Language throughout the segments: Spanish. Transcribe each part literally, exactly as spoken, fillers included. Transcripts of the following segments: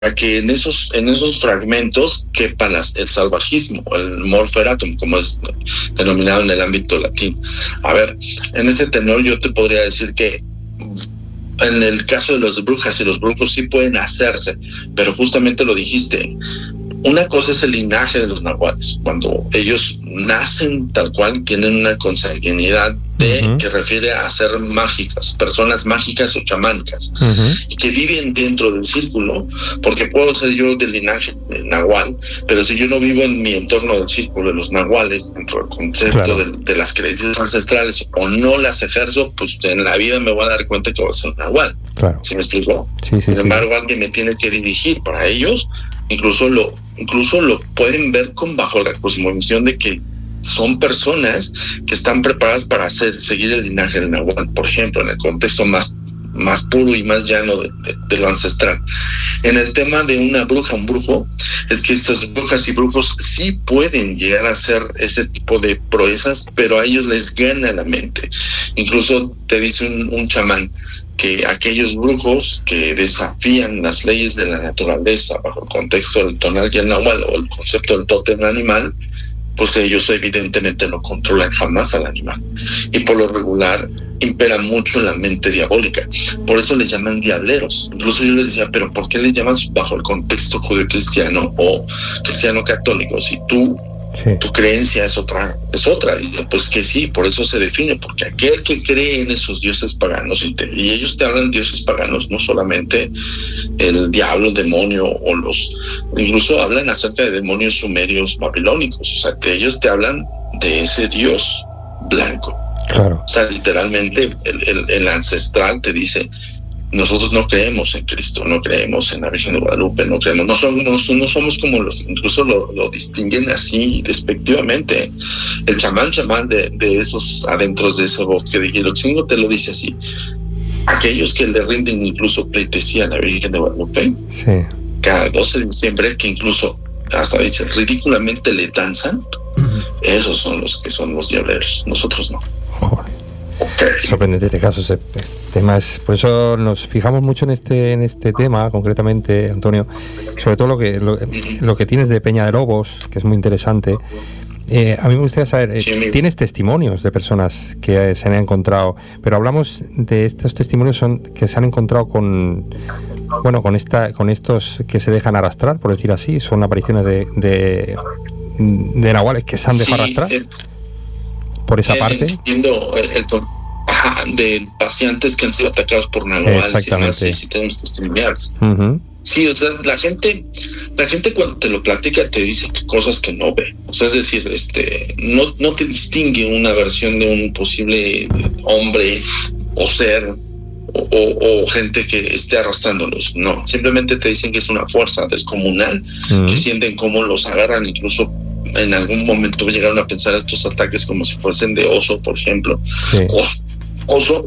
que en esos en esos fragmentos quepa las, el salvajismo, el morferatum, como es denominado en el ámbito latino. A ver, en ese tenor yo te podría decir que en el caso de las brujas y los brujos sí pueden hacerse, pero justamente lo dijiste. Una cosa es el linaje de los nahuales. Cuando ellos nacen tal cual, tienen una consanguinidad de, uh-huh. que refiere a ser mágicas, personas mágicas o chamánicas, uh-huh. y que viven dentro del círculo, porque puedo ser yo del linaje de nahual, pero si yo no vivo en mi entorno del círculo de los nahuales, dentro del concepto claro. de, de las creencias ancestrales, o no las ejerzo, pues en la vida me voy a dar cuenta que voy a ser un nahual. Claro. ¿Sí me explico? Sí, sí, Sin sí. embargo, alguien me tiene que dirigir. Para ellos, incluso lo incluso lo pueden ver con bajo la cosmovisión de que son personas que están preparadas para hacer seguir el linaje del nahual, por ejemplo, en el contexto más más puro y más llano de, de, de lo ancestral. En el tema de una bruja, un brujo, es que estas brujas y brujos sí pueden llegar a hacer ese tipo de proezas, pero a ellos les gana la mente. Incluso te dice un, un chamán que aquellos brujos que desafían las leyes de la naturaleza bajo el contexto del tonal y el nahual o el concepto del tótem animal, pues ellos evidentemente no controlan jamás al animal. Y por lo regular impera mucho la mente diabólica. Por eso les llaman diableros. Incluso yo les decía, pero ¿por qué les llamas bajo el contexto judeocristiano o cristiano católico? Si tú, sí. tu creencia es otra, es otra. Y pues que sí, por eso se define, porque aquel que cree en esos dioses paganos, y, te, y ellos te hablan de dioses paganos, no solamente el diablo, el demonio, o los, incluso hablan acerca de demonios sumerios babilónicos. O sea, que ellos te hablan de ese dios blanco. Claro. O sea, literalmente el, el, el ancestral te dice, nosotros no creemos en Cristo, no creemos en la Virgen de Guadalupe, no creemos, no somos, no, no somos como los, incluso lo, lo distinguen así despectivamente. El chamán chamán de, de esos adentros de ese bosque de Quiloxingo te lo dice así. Aquellos que le rinden incluso pleitesía a la Virgen de Guadalupe, sí. cada doce de diciembre, que incluso hasta dice ridículamente le danzan, uh-huh. esos son los que son los diableros, nosotros no. Joder. Okay. Sorprendente este caso, ese tema es, por eso nos fijamos mucho en este en este tema concretamente, Antonio, sobre todo lo que lo, lo que tienes de Peña de Lobos, que es muy interesante. Eh, a mí me gustaría saber, eh, sí, tienes testimonios de personas que eh, se han encontrado, pero hablamos de estos testimonios son que se han encontrado con, bueno, con esta, con estos que se dejan arrastrar, por decir así, son apariciones de de, de nahuales que se han dejado sí, arrastrar. Eh, por esa eh, parte. Entiendo el, el ajá, de pacientes que han sido atacados por nahuales. Exactamente. Y sí, tenemos testimoniales. Uh-huh. Sí, o sea, la gente, la gente cuando te lo platica te dice cosas que no ve. O sea, es decir, este, no, no te distingue una versión de un posible hombre o ser o, o, o gente que esté arrastrándolos. No, simplemente te dicen que es una fuerza descomunal, uh-huh. que sienten cómo los agarran, incluso en algún momento llegaron a pensar estos ataques como si fuesen de oso, por ejemplo. Sí. Oso, oso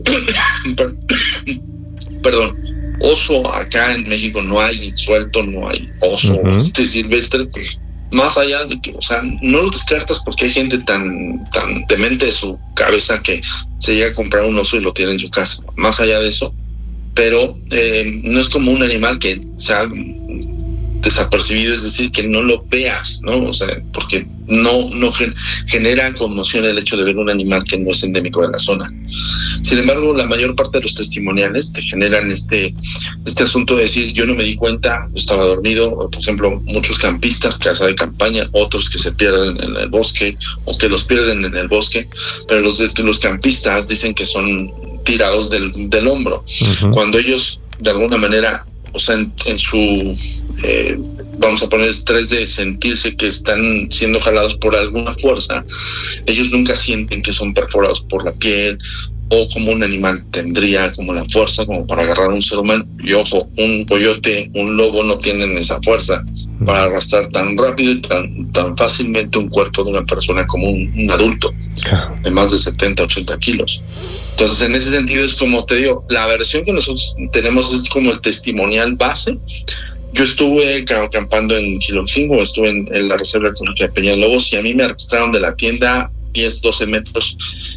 perdón. Oso acá en México no hay suelto, no hay oso uh-huh. este silvestre, más allá de que, o sea, no lo descartas porque hay gente tan tan demente de su cabeza que se llega a comprar un oso y lo tiene en su casa, más allá de eso, pero eh, no es como un animal que se ha desapercibido, es decir, que no lo veas, ¿no? O sea, porque no, no gen- genera conmoción el hecho de ver un animal que no es endémico de la zona. Sin embargo, la mayor parte de los testimoniales te generan este, este asunto de decir, yo no me di cuenta, estaba dormido, o, por ejemplo, muchos campistas, casa de campaña, otros que se pierden en el bosque, o que los pierden en el bosque, pero los, de, los campistas dicen que son tirados del, del hombro. Uh-huh. Cuando ellos, de alguna manera, o sea, en, en su, eh, vamos a poner estrés de sentirse que están siendo jalados por alguna fuerza, ellos nunca sienten que son perforados por la piel o como un animal tendría como la fuerza como para agarrar a un ser humano. Y ojo, un coyote, un lobo no tienen esa fuerza para arrastrar tan rápido y tan, tan fácilmente un cuerpo de una persona como un, un adulto de más de setenta, ochenta kilos. Entonces, en ese sentido es como te digo, la versión que nosotros tenemos es como el testimonial base. Yo estuve acampando en Quiloxingo, estuve en, en la reserva ecológica de Peña de Lobos y a mí me arrastraron de la tienda diez, doce metros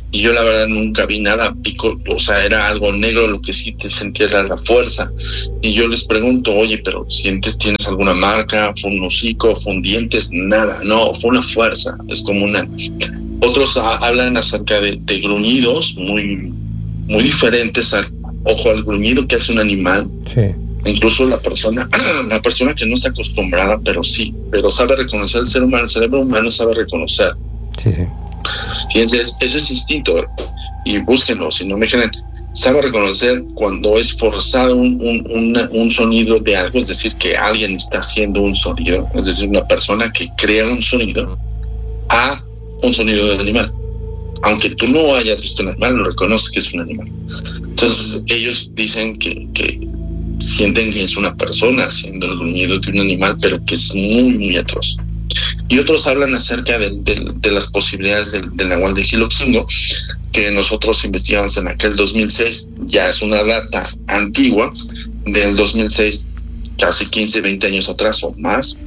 y yo la verdad nunca vi nada pico, o sea, era algo negro, lo que sí te sentía era la fuerza. Y yo les pregunto, oye, pero ¿sientes, tienes alguna marca? ¿Fue un hocico? ¿Fue un dientes? Nada, no, fue una fuerza descomunal. Otros a, hablan acerca de, de gruñidos muy, muy diferentes al, ojo, al gruñido que hace un animal. Sí. Incluso la persona, la persona que no está acostumbrada, pero sí, pero sabe reconocer el ser humano, el cerebro humano sabe reconocer. Sí, sí. Fíjense, eso es instinto, y búsquenlo, si no me creen. Sabe reconocer cuando es forzado un, un, un, un sonido de algo, es decir, que alguien está haciendo un sonido, es decir, una persona que crea un sonido, a un sonido del animal. Aunque tú no hayas visto un animal, lo reconoces que es un animal. Entonces, ellos dicen que, que sienten que es una persona haciendo el gruñido de un animal, pero que es muy, muy atroz. Y otros hablan acerca de, de, de las posibilidades del, del nahual de Jiloxingo, que nosotros investigamos en aquel dos mil seis, ya es una data antigua, del dos mil seis, casi quince, veinte años atrás o más,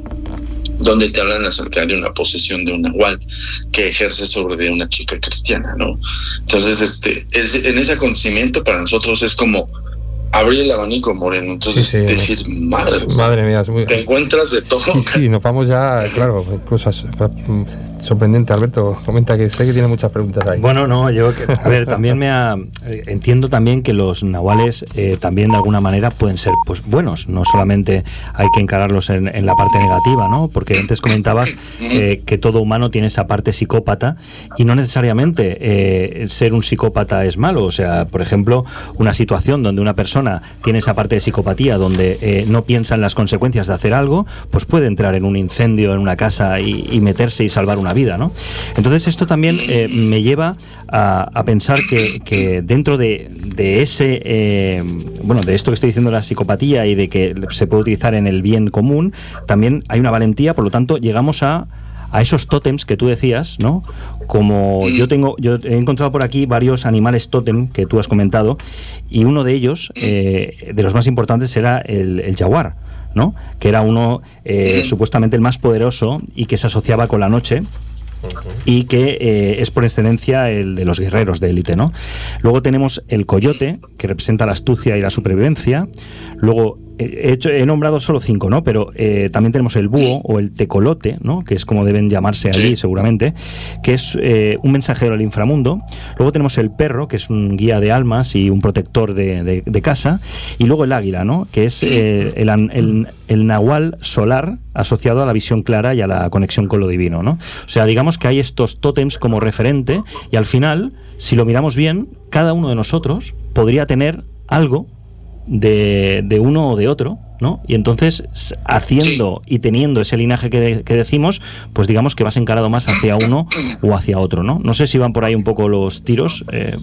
donde te hablan acerca de una posesión de un nahual que ejerce sobre de una chica cristiana, ¿no? Entonces, este, en ese acontecimiento para nosotros es como abrir el abanico, Moreno. Entonces, sí, sí, decir, madre, madre mía, es muy... te encuentras de todo. Sí, sí, nos vamos ya, claro, cosas sorprendente. Alberto, comenta, que sé que tiene muchas preguntas ahí. Bueno, no, yo, a ver, también me ha, entiendo también que los nahuales eh, también de alguna manera pueden ser pues buenos, no solamente hay que encararlos en, en la parte negativa, ¿no? Porque antes comentabas eh, que todo humano tiene esa parte psicópata y no necesariamente eh, ser un psicópata es malo. O sea, por ejemplo, una situación donde una persona tiene esa parte de psicopatía, donde eh, no piensa en las consecuencias de hacer algo, pues puede entrar en un incendio en una casa y, y meterse y salvar una vida, ¿no? Entonces esto también eh, me lleva a, a pensar que, que dentro de, de ese eh, bueno, de esto que estoy diciendo, la psicopatía, y de que se puede utilizar en el bien común, también hay una valentía. Por lo tanto, llegamos a a esos tótems que tú decías, ¿no? Como yo tengo, yo he encontrado por aquí varios animales tótem que tú has comentado, y uno de ellos, eh, de los más importantes, era el, el jaguar, ¿no? Que era uno eh, supuestamente el más poderoso y que se asociaba con la noche, y que eh, es por excelencia el de los guerreros de élite, ¿no? Luego tenemos el coyote, que representa la astucia y la supervivencia. Luego he, hecho, he nombrado solo cinco, ¿no? Pero eh, también tenemos el búho o el tecolote, ¿no? Que es como deben llamarse allí, seguramente, que es eh, un mensajero del inframundo. Luego tenemos el perro, que es un guía de almas y un protector de, de, de casa. Y luego el águila, ¿no? Que es eh, el, el, el nahual solar, asociado a la visión clara y a la conexión con lo divino, ¿no? O sea, digamos que hay estos tótems como referente, y al final, si lo miramos bien, cada uno de nosotros podría tener algo de, de uno o de otro, ¿no? Y entonces, haciendo y teniendo ese linaje que, que decimos, pues digamos que vas encarado más hacia uno o hacia otro, ¿no? No sé si van por ahí un poco los tiros. Eh...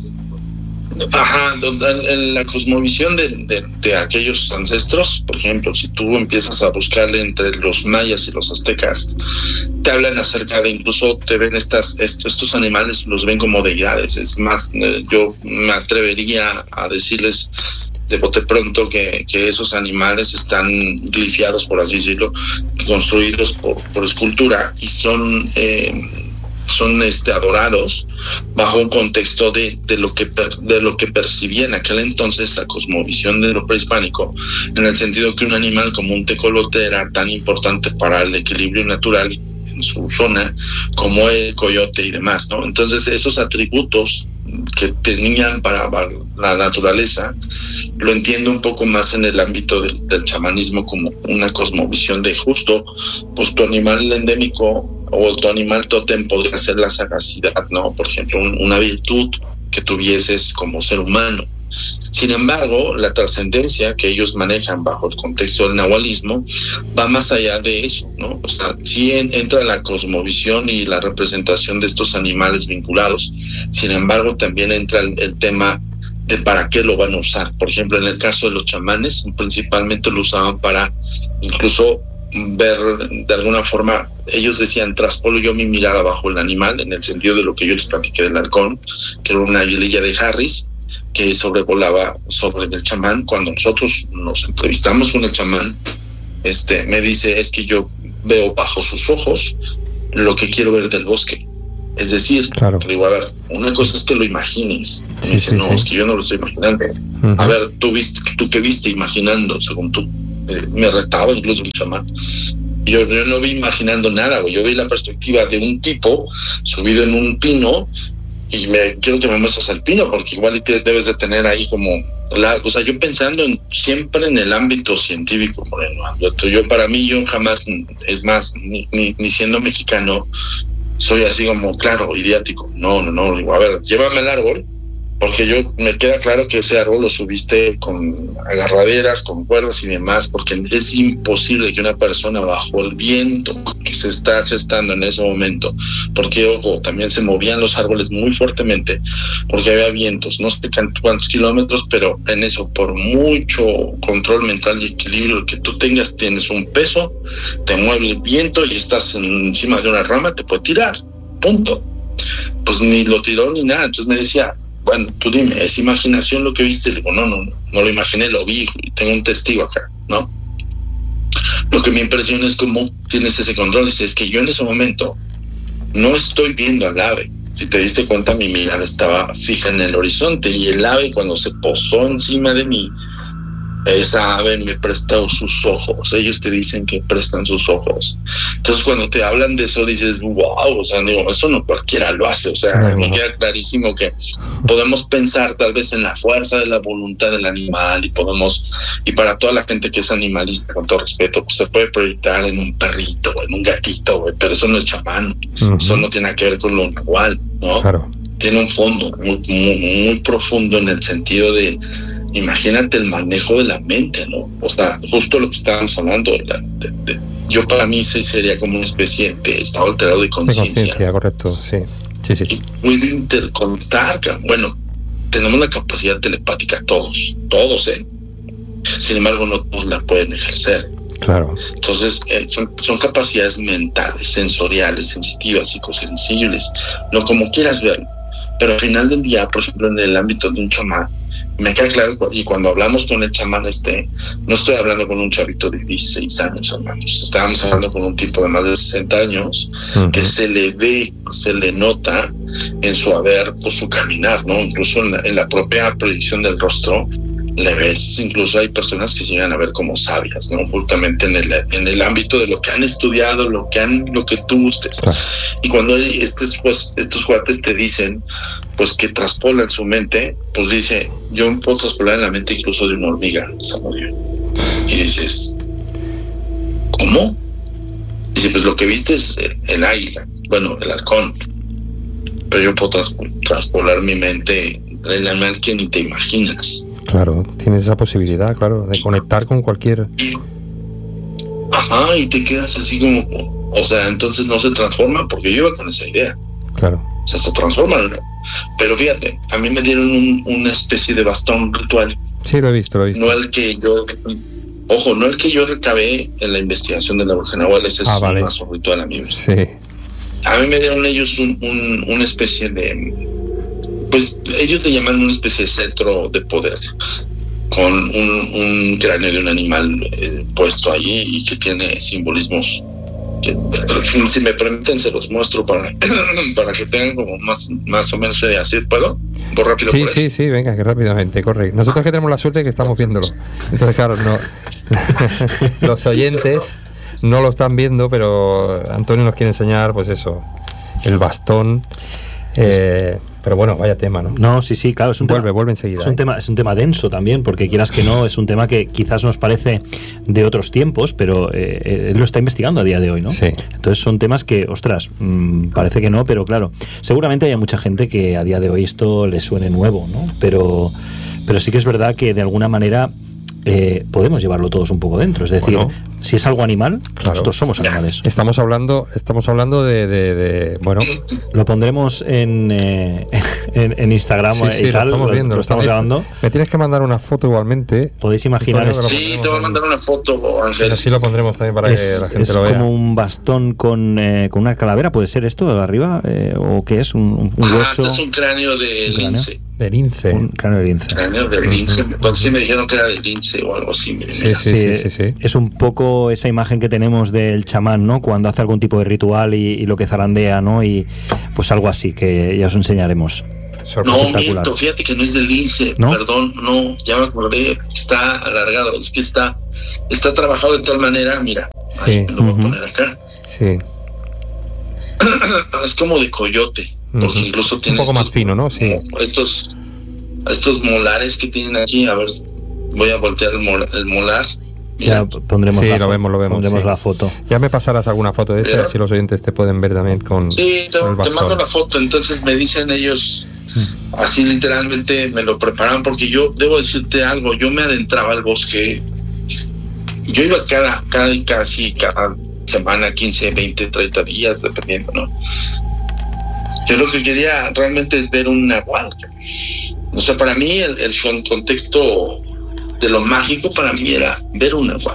Ajá, la cosmovisión de, de, de aquellos ancestros, por ejemplo, si tú empiezas a buscarle entre los mayas y los aztecas, te hablan acerca de, incluso te ven estas, estos, estos animales, los ven como deidades. Es más, yo me atrevería a decirles de bote pronto que, que esos animales están glifiados, por así decirlo, construidos por, por escultura, y son... Eh, son este adorados bajo un contexto de, de lo que per, de lo que percibía en aquel entonces la cosmovisión de lo prehispánico, en el sentido que un animal como un tecolote era tan importante para el equilibrio natural en su zona como el coyote y demás, ¿no? Entonces esos atributos que tenían para la naturaleza lo entiendo un poco más en el ámbito del, del chamanismo, como una cosmovisión de justo, pues tu animal endémico o tu animal tótem podría ser la sagacidad, ¿no? Por ejemplo, un, una virtud que tuvieses como ser humano. Sin embargo, la trascendencia que ellos manejan bajo el contexto del nahualismo va más allá de eso, ¿no? O sea, sí en, entra la cosmovisión y la representación de estos animales vinculados. Sin embargo, también entra el, el tema de para qué lo van a usar. Por ejemplo, en el caso de los chamanes, principalmente lo usaban para incluso ver de alguna forma, ellos decían, traspolo yo mi mirada bajo el animal, en el sentido de lo que yo les platiqué del halcón, que era una aguililla de Harris que sobrevolaba sobre el chamán. Cuando nosotros nos entrevistamos con el chamán, este me dice, es que yo veo bajo sus ojos lo que quiero ver del bosque. Es decir, claro. digo, a ver, una cosa es que lo imagines. Y Sí, me dice, sí, no, sí. es que yo no lo estoy imaginando. Uh-huh. A ver, tú viste, tú qué viste imaginando, según tú. Eh, me retaba incluso el chamán. Yo, yo no vi imaginando nada, güey. Yo vi la perspectiva de un tipo subido en un pino y me quiero que me muestres el pino, porque igual te debes de tener ahí como la, o sea, yo pensando en, siempre en el ámbito científico, Moreno. Yo, yo para mí, yo jamás, es más, ni, ni, ni siendo mexicano, soy así como, claro, idiático. No, no, no, digo, a ver, llévame al árbol, porque yo me queda claro que ese árbol lo subiste con agarraderas, con cuerdas y demás, porque es imposible que una persona bajo el viento que se está gestando en ese momento, porque ojo, también se movían los árboles muy fuertemente, porque había vientos, no sé cuántos kilómetros, pero en eso, por mucho control mental y equilibrio que tú tengas, tienes un peso, te mueve el viento y estás encima de una rama, te puede tirar, punto. Pues ni lo tiró ni nada, entonces me decía, bueno, tú dime, ¿es imaginación lo que viste? Le digo, no, no, no, no lo imaginé, lo vi, y tengo un testigo acá, ¿no? Lo que me impresiona es cómo tienes ese control. Dice, es que yo en ese momento no estoy viendo al ave. Si te diste cuenta, mi mirada estaba fija en el horizonte y el ave, cuando se posó encima de mí, esa ave me prestó sus ojos. Ellos te dicen que prestan sus ojos. Entonces, cuando te hablan de eso, dices, wow, o sea, digo, eso no cualquiera lo hace. O sea, no, me no. queda clarísimo que podemos pensar tal vez en la fuerza de la voluntad del animal y podemos, y para toda la gente que es animalista, con todo respeto, pues se puede proyectar en un perrito o en un gatito, güey, pero eso no es chamán. Uh-huh. Eso no tiene que ver con lo igual, ¿no? Claro. Tiene un fondo muy, muy, muy profundo en el sentido de, imagínate el manejo de la mente, ¿no? O sea, justo lo que estábamos hablando, de la, de, de, yo para mí sí sería como una especie de estado alterado de conciencia. De conciencia, correcto, sí. Sí, sí. Y puede intercontar, bueno, tenemos la capacidad telepática todos, todos, ¿eh? Sin embargo, no todos la pueden ejercer. Claro. Entonces, eh, son, son capacidades mentales, sensoriales, sensitivas, psicosensibles, no como quieras verlo. Pero al final del día, por ejemplo, en el ámbito de un chamán, me queda claro, y cuando hablamos con el chamán este, no estoy hablando con un chavito de dieciséis años, hermanos. Estábamos hablando con un tipo de más de sesenta años, uh-huh. que se le ve, se le nota en su haber, pues su caminar, ¿no? Incluso en la, en la propia proyección del rostro, le ves, incluso hay personas que se llegan a ver como sabias, ¿no? Justamente en el, en el ámbito de lo que han estudiado, lo que han, lo que tú gustes. Ah. Y cuando estos, pues, estos cuates te dicen, pues que traspolan su mente, pues dice, yo puedo traspolar en la mente incluso de una hormiga, Samuel. Y dices, ¿cómo? Dice, pues lo que viste es el águila, bueno, el halcón, pero yo puedo trasp- traspolar mi mente en la mente que ni te imaginas. Claro, tienes esa posibilidad, claro, de conectar con cualquier... Ajá, y te quedas así como... O sea, entonces no se transforma, porque yo iba con esa idea. Claro. O sea, se transforman, ¿no? Pero fíjate, a mí me dieron un, una especie de bastón ritual. Sí, lo he visto, lo he visto. No el que yo... Ojo, no el que yo recabé en la investigación de la bruja nahual, ese ah, es vale. un bastón ritual a mí. Sí. A mí me dieron ellos un, un, una especie de... Pues ellos le llaman una especie de centro de poder, con un, un cráneo de un animal eh, puesto allí y que tiene simbolismos que, si me permiten, se los muestro para, para que tengan como más, más o menos de así, ¿puedo? Por rápido. Sí, por sí, sí, venga, que rápidamente, corre. Nosotros que tenemos la suerte de que estamos viéndolo. Entonces, claro, no los oyentes no lo están viendo, pero Antonio nos quiere enseñar, pues eso, el bastón. Eh, pero bueno, vaya tema, ¿no? No, sí, sí, claro, es un vuelve, tema, vuelve enseguida. Es un ¿eh? tema, es un tema denso también, porque quieras que no, es un tema que quizás nos parece de otros tiempos, pero eh, él lo está investigando a día de hoy, ¿no? Sí. Entonces son temas que, ostras, mmm, parece que no, pero claro, seguramente haya mucha gente que a día de hoy esto le suene nuevo, ¿no? Pero, pero sí que es verdad que de alguna manera eh, podemos llevarlo todos un poco dentro, es decir, bueno, si es algo animal, claro, nosotros somos animales. Estamos hablando, estamos hablando de, de, de bueno, lo pondremos en, eh, en, en Instagram. Sí, sí, y tal, lo estamos viendo, lo, lo estamos grabando. Me tienes que mandar una foto igualmente. Podéis imaginar. Es, sí, te voy a mandar una foto, Ángel. Así lo pondremos también para es, que la gente es lo vea. Es como un bastón con, eh, con una calavera, ¿puede ser esto de arriba? Eh, ¿O qué es? ¿Un, un hueso? Ah, este es un cráneo de ¿Un cráneo? lince. De lince. Un cráneo de lince. Cráneo de lince. Uh-huh. Pues sí me dijeron que era de lince o algo así. Sí, sí, sí, sí, sí, sí. Es un poco poco esa imagen que tenemos del chamán, ¿no? Cuando hace algún tipo de ritual y, y lo que zarandea, ¿no? Y pues algo así, que ya os enseñaremos. No, miento, fíjate que no es del lince, ¿no? Perdón, no, ya me acordé, está alargado, es que está, está trabajado de tal manera, mira, sí. Ahí lo voy uh-huh. a poner acá. Sí. Es como de coyote, porque uh-huh. incluso tiene un poco estos, más fino, ¿no? Sí. Estos, estos molares que tienen aquí, a ver, voy a voltear el, mol, el molar. Mira. Ya pondremos, sí, la, lo vemos, lo vemos, pondremos sí. la foto. Ya me pasarás alguna foto de esta, así los oyentes te pueden ver también con, sí, te, con el bastón. Te mando la foto, entonces me dicen ellos, hmm. así literalmente me lo prepararon, porque yo debo decirte algo, yo me adentraba al bosque, yo iba cada, cada casi cada semana, quince, veinte, treinta días, dependiendo, ¿no? Yo lo que quería realmente es ver un nahual. O sea, para mí el, el contexto de lo mágico para mí era ver un nahual.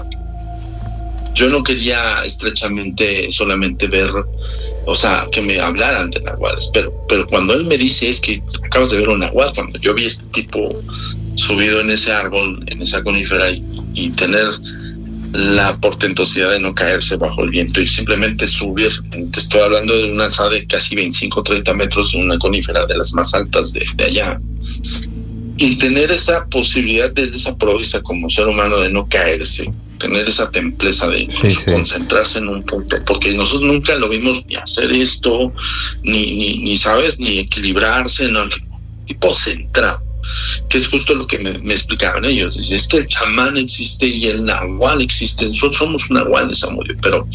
Yo no quería estrechamente solamente ver, o sea, que me hablaran de nahuales, pero, pero cuando él me dice es que acabas de ver un nahual, cuando yo vi este tipo subido en ese árbol, en esa conífera y, y tener la portentosidad de no caerse bajo el viento y simplemente subir, te estoy hablando de una alzada de casi veinticinco, treinta metros en una conífera de las más altas de, de allá, y tener esa posibilidad de esa proeza como ser humano de no caerse, tener esa templeza de sí, sí. concentrarse en un punto, porque nosotros nunca lo vimos ni hacer esto, ni, ni, ni sabes, ni equilibrarse, no, tipo centrado, que es justo lo que me, me explicaban ellos. Dice, es que el chamán existe y el nahual existe, nosotros somos nahuales, Amudio, pero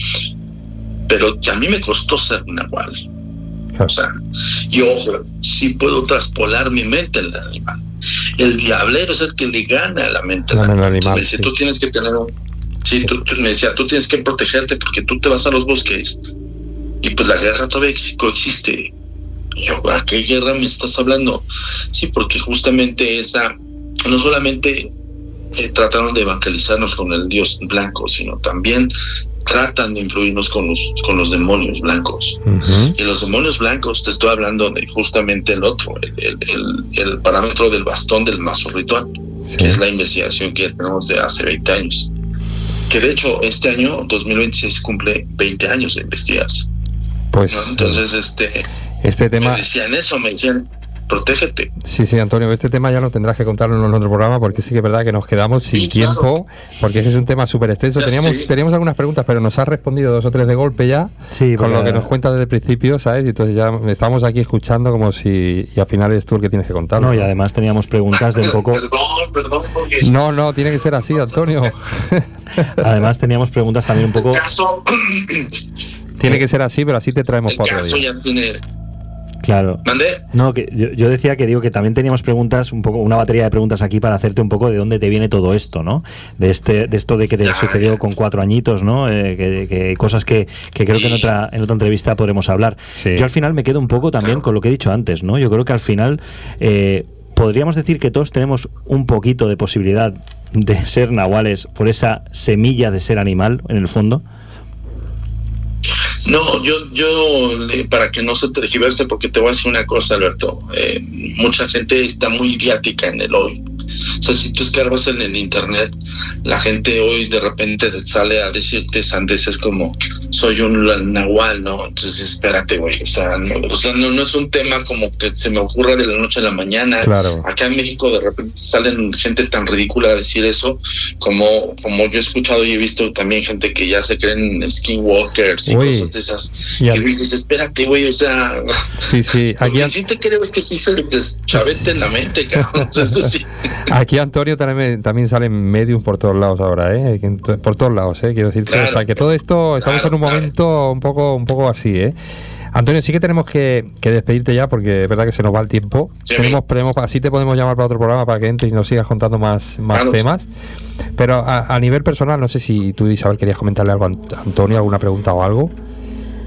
pero a mí me costó ser un nahual. O sea, y ojo, sí puedo traspolar mi mente al animal. El diablero es el que le gana a la mente al animal. animal. Me decía, sí. tú tienes que tener un... Sí, sí. Tú, tú, me decía, tú tienes que protegerte porque tú te vas a los bosques y pues la guerra todavía coexiste. Yo, ¿a qué guerra me estás hablando? Sí, porque justamente esa, no solamente eh, trataron de evangelizarnos con el Dios blanco, sino también tratan de influirnos con los, con los demonios blancos. Uh-huh. Y los demonios blancos, te estoy hablando de justamente el otro, el, el, el, el parámetro del bastón del mazo ritual, sí. que es la investigación que tenemos de hace veinte años. Que de hecho, este año, dos mil veintiséis, cumple veinte años de investigarse. Pues... ¿no? Entonces, este... Este tema... Me decían eso, me decían, protégete. Sí, sí, Antonio, este tema ya lo tendrás que contarlo en otro programa porque sí que es verdad que nos quedamos sin sí, tiempo, claro. porque ese es un tema súper extenso. Ya teníamos sí. teníamos algunas preguntas, pero nos has respondido dos o tres de golpe ya, sí, con lo que nos cuentas desde el principio, ¿sabes? Y entonces ya estamos aquí escuchando como si... Y al final eres tú el que tienes que contarlo. No, y además teníamos preguntas de un poco... Perdón, perdón, porque... No, no, tiene que ser así, Antonio. Además teníamos preguntas también un poco... Caso... Tiene que ser así, pero así te traemos el para otro día. Ya tiene... Claro. ¿Mandé? No, que yo, yo decía que digo que también teníamos preguntas, un poco, una batería de preguntas aquí para hacerte un poco de dónde te viene todo esto, ¿no? De este, de esto de que te ya, sucedió ya. con cuatro añitos, ¿no? Eh, que, que cosas que, que creo sí. que en otra, en otra entrevista podremos hablar. Sí. Yo al final me quedo un poco también claro. con lo que he dicho antes, ¿no? Yo creo que al final eh, podríamos decir que todos tenemos un poquito de posibilidad de ser nahuales por esa semilla de ser animal, en el fondo. No, yo, yo para que no se tergiverse, porque te voy a decir una cosa, Alberto, eh, mucha gente está muy idiática en el hoy. O sea, si tú escarbas en el internet, la gente hoy de repente sale a decirte sandeces como soy un nahual, ¿no? Entonces espérate, güey, o sea, no, o sea no, no es un tema como que se me ocurra de la noche a la mañana. Claro. Acá en México de repente salen gente tan ridícula a decir eso, como, como yo he escuchado y he visto también gente que ya se creen skinwalkers y Uy. cosas de esas, ya. que dices, espérate, güey, o sea... Sí, sí. Aquí Lo que sí te creo es que sí se les deschavete en la mente, cabrón, o sea, eso sí. Aquí, Antonio, también, también salen medium por todos lados ahora, ¿eh? Por todos lados, ¿eh? Quiero decir, claro, o sea, que todo esto, estamos claro, en un momento claro. un poco un poco así, ¿eh? Antonio, sí que tenemos que, que despedirte ya porque es verdad que se nos va el tiempo. Sí, tenemos, tenemos, así te podemos llamar para otro programa para que entres y nos sigas contando más, más claro. temas. Pero a, a nivel personal, no sé si tú, Isabel, querías comentarle algo a Antonio, alguna pregunta o algo.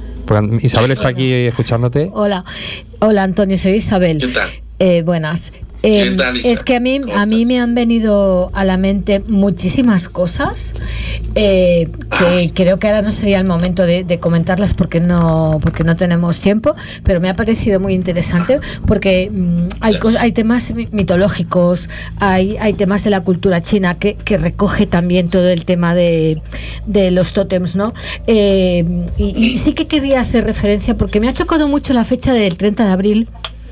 Porque Isabel está aquí escuchándote. Hola, hola Antonio, soy Isabel. ¿Qué tal? Eh, buenas. Eh, es que a mí, a mí me han venido a la mente muchísimas cosas eh, que creo que ahora no sería el momento de, de comentarlas porque no porque no tenemos tiempo, pero me ha parecido muy interesante porque mmm, hay, cos, hay temas mitológicos, hay, hay temas de la cultura china que, que recoge también todo el tema de, de los tótems, ¿no? Eh, y, y sí que quería hacer referencia porque me ha chocado mucho la fecha del treinta de abril.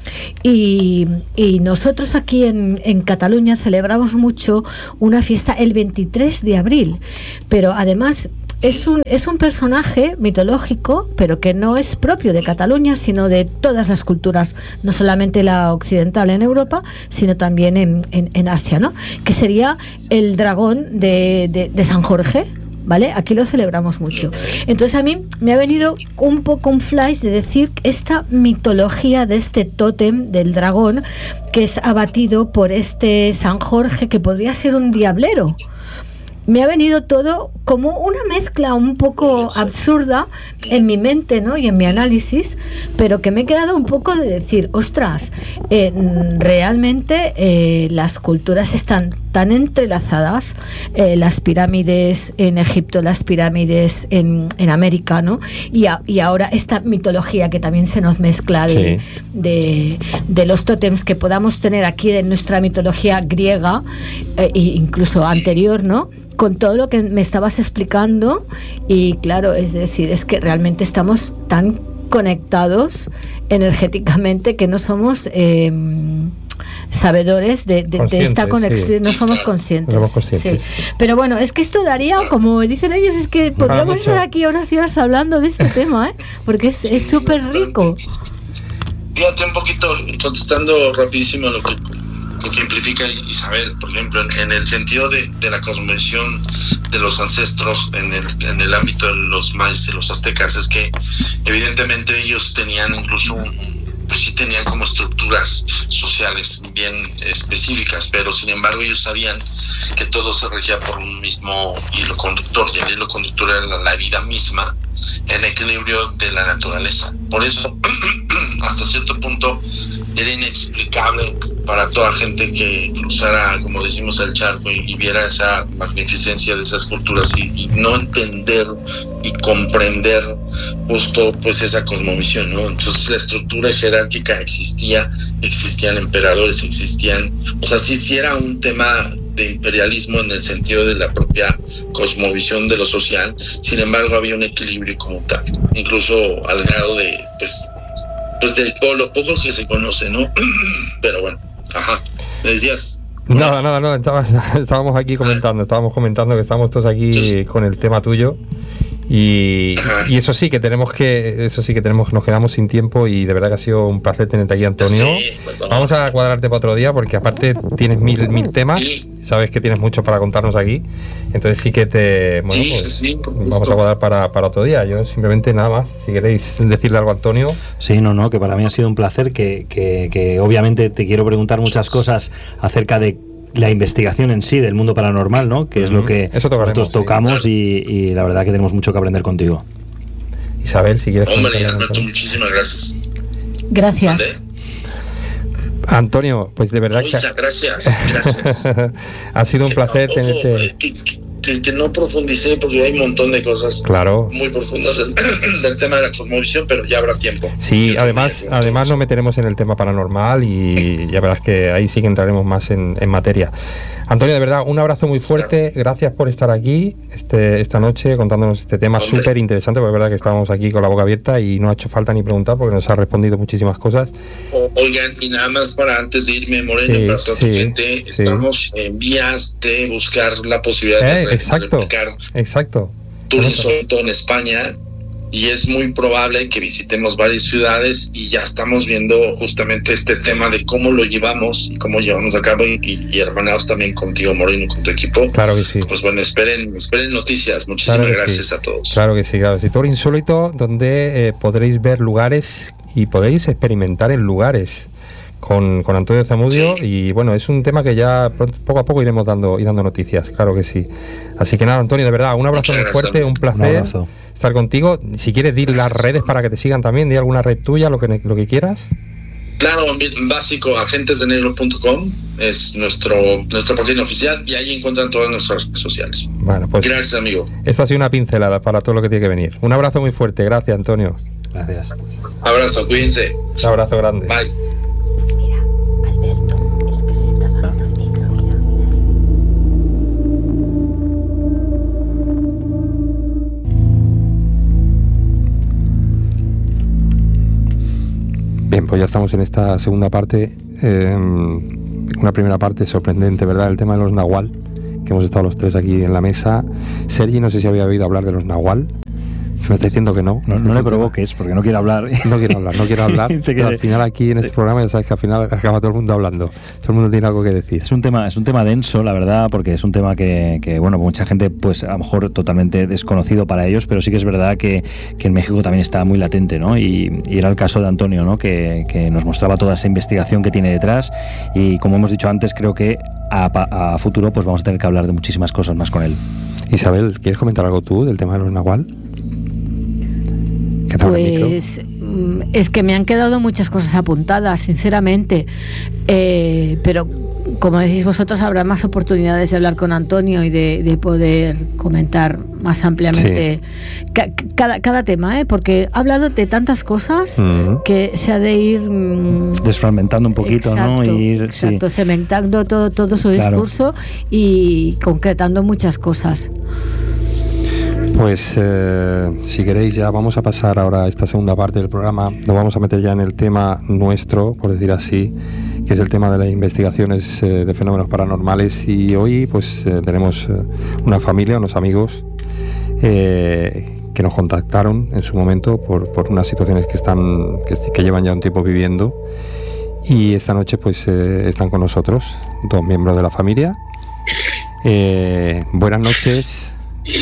Y, y nosotros aquí en, en Cataluña celebramos mucho una fiesta el veintitrés de abril, pero además es un, es un personaje mitológico, pero que no es propio de Cataluña, sino de todas las culturas, no solamente la occidental en Europa, sino también en, en, en Asia, ¿no? Que sería el dragón de, de, de San Jorge. ¿Vale? Aquí lo celebramos mucho. Entonces a mí me ha venido un poco un flash de decir esta mitología de este tótem del dragón que es abatido por este San Jorge, que podría ser un diablero. Me ha venido todo como una mezcla un poco absurda en mi mente, ¿no? Y en mi análisis, pero que me he quedado un poco de decir, ostras, eh, realmente eh, las culturas están tan entrelazadas, eh, las pirámides en Egipto, las pirámides en, en América, ¿no? Y, a, y ahora esta mitología que también se nos mezcla de, sí. de, de los tótems que podamos tener aquí en nuestra mitología griega, eh, e incluso anterior, ¿no? Con todo lo que me estabas explicando, y claro, es decir, es que realmente estamos tan conectados energéticamente que no somos eh, sabedores de, de, de esta conexión, sí. no somos conscientes, no somos conscientes. Sí. Pero bueno, es que esto daría, como dicen ellos, es que podríamos estar aquí horas y horas hablando de este tema, ¿eh? Porque es súper rico. Fíjate un poquito, contestando rapidísimo lo que lo que implica Isabel, por ejemplo, en, en el sentido de, de la cosmovisión de los ancestros en el, en el ámbito de los mayas y los aztecas, es que evidentemente ellos tenían incluso un, pues sí tenían como estructuras sociales bien específicas, pero sin embargo ellos sabían que todo se regía por un mismo hilo conductor, y el hilo conductor era la, la vida misma en equilibrio de la naturaleza. Por eso, hasta cierto punto, era inexplicable para toda gente que cruzara, como decimos, el charco y, y viera esa magnificencia de esas culturas y, y no entender y comprender justo pues esa cosmovisión, ¿no? Entonces la estructura jerárquica existía, existían emperadores, existían, o sea, sí, sí era un tema de imperialismo en el sentido de la propia cosmovisión de lo social. Sin embargo, había un equilibrio como tal, incluso al grado de, pues, pues de todo lo poco que se conoce, ¿no? Pero bueno, ajá, ¿me decías? Nada, nada, no, estábamos aquí comentando, estábamos comentando que estamos todos aquí sí. con el tema tuyo. Y, y eso sí que tenemos que eso sí que tenemos nos quedamos sin tiempo, y de verdad que ha sido un placer tenerte aquí, Antonio. Sí, vamos a cuadrarte para otro día, porque aparte tienes mil mil temas, sí. sabes que tienes mucho para contarnos aquí, entonces sí que te bueno, sí, pues, sí, vamos a cuadrar para, para otro día. Yo simplemente nada más, si queréis decirle algo a Antonio. Sí, no, no, que para mí ha sido un placer, que, que, que obviamente te quiero preguntar muchas cosas acerca de la investigación en sí del mundo paranormal, ¿no? Que es uh-huh. lo que Eso nosotros tocamos, sí. y, y la verdad que tenemos mucho que aprender contigo. Isabel, si quieres. Hombre, Alberto, muchísimas gracias. Gracias. ¿Dónde? Antonio, pues de verdad que... Gracias, gracias. Ha sido un que placer no, tenerte... Ojo, que, que, que no profundicé, porque hay un montón de cosas claro. muy profundas del, del tema de la cosmovisión, pero ya habrá tiempo. Sí, además además nos meteremos en el tema paranormal y ya verás que ahí sí que entraremos más en, en materia. Antonio, de verdad, un abrazo muy fuerte, gracias por estar aquí este, esta noche contándonos este tema súper interesante, porque es verdad que estábamos aquí con la boca abierta y no ha hecho falta ni preguntar porque nos ha respondido muchísimas cosas. Oigan, y nada más para antes de irme, Moreno, sí, para toda sí, tu gente, sí. estamos en vías de buscar la posibilidad eh, de exacto, replicar exacto. tours, sobre todo en España, y es muy probable que visitemos varias ciudades, y ya estamos viendo justamente este tema de cómo lo llevamos y cómo llevamos a cabo, y, y hermanados también contigo, Moreno, con tu equipo. Claro que sí. Pues bueno, esperen esperen noticias. Muchísimas claro gracias sí. a todos. Claro que sí, claro. Tour Insólito, donde eh, podréis ver lugares y podéis experimentar en lugares con, con Antonio Zamudio, sí. y bueno, es un tema que ya poco a poco iremos dando y dando noticias, claro que sí. Así que nada, Antonio, de verdad, un abrazo muy fuerte, un placer un estar contigo. Si quieres, di las redes para que te sigan también, di alguna red tuya, lo que lo que quieras. Claro, básico, agentes de negro punto com es nuestro nuestra página oficial y ahí encuentran todas nuestras redes sociales. Bueno, pues gracias, amigo. Esta ha sido una pincelada para todo lo que tiene que venir. Un abrazo muy fuerte, gracias, Antonio. Gracias. Abrazo, cuídense. Un abrazo grande. Bye. Mira, Alberto, es que se está apagando el micro, mira, mira. Bien, pues ya estamos en esta segunda parte. Eh, una primera parte sorprendente, ¿verdad? El tema de los nahual, que hemos estado los tres aquí en la mesa. Sergi, no sé si había oído hablar de los nahual. Me está diciendo que no. No, no le provoques, porque no quiere hablar. No quiero hablar, no quiero hablar. Pero al final aquí en este programa ya sabes que al final acaba todo el mundo hablando. Todo el mundo tiene algo que decir. Es un tema, es un tema denso, la verdad, porque es un tema que, que bueno, mucha gente, pues a lo mejor totalmente desconocido para ellos, pero sí que es verdad que, que en México también está muy latente, ¿no? Y, y era el caso de Antonio, ¿no? Que, que nos mostraba toda esa investigación que tiene detrás y, como hemos dicho antes, creo que a, a futuro pues vamos a tener que hablar de muchísimas cosas más con él. Isabel, ¿quieres comentar algo tú del tema de los nahual? Pues es que me han quedado muchas cosas apuntadas, sinceramente, eh, pero como decís vosotros, habrá más oportunidades de hablar con Antonio y de, de poder comentar más ampliamente sí. ca- cada, cada tema, ¿eh? Porque ha hablado de tantas cosas mm. que se ha de ir mm, desfragmentando un poquito, exacto, ¿no? Ir, exacto, sí. segmentando todo, todo su claro. discurso y concretando muchas cosas. Pues eh, si queréis ya vamos a pasar ahora a esta segunda parte del programa. Nos vamos a meter ya en el tema nuestro, por decir así, que es el tema de las investigaciones eh, de fenómenos paranormales. Y hoy pues eh, tenemos eh, una familia, unos amigos eh, que nos contactaron en su momento por, por unas situaciones que están que, que llevan ya un tiempo viviendo. Y esta noche pues eh, están con nosotros dos miembros de la familia. Eh, buenas noches.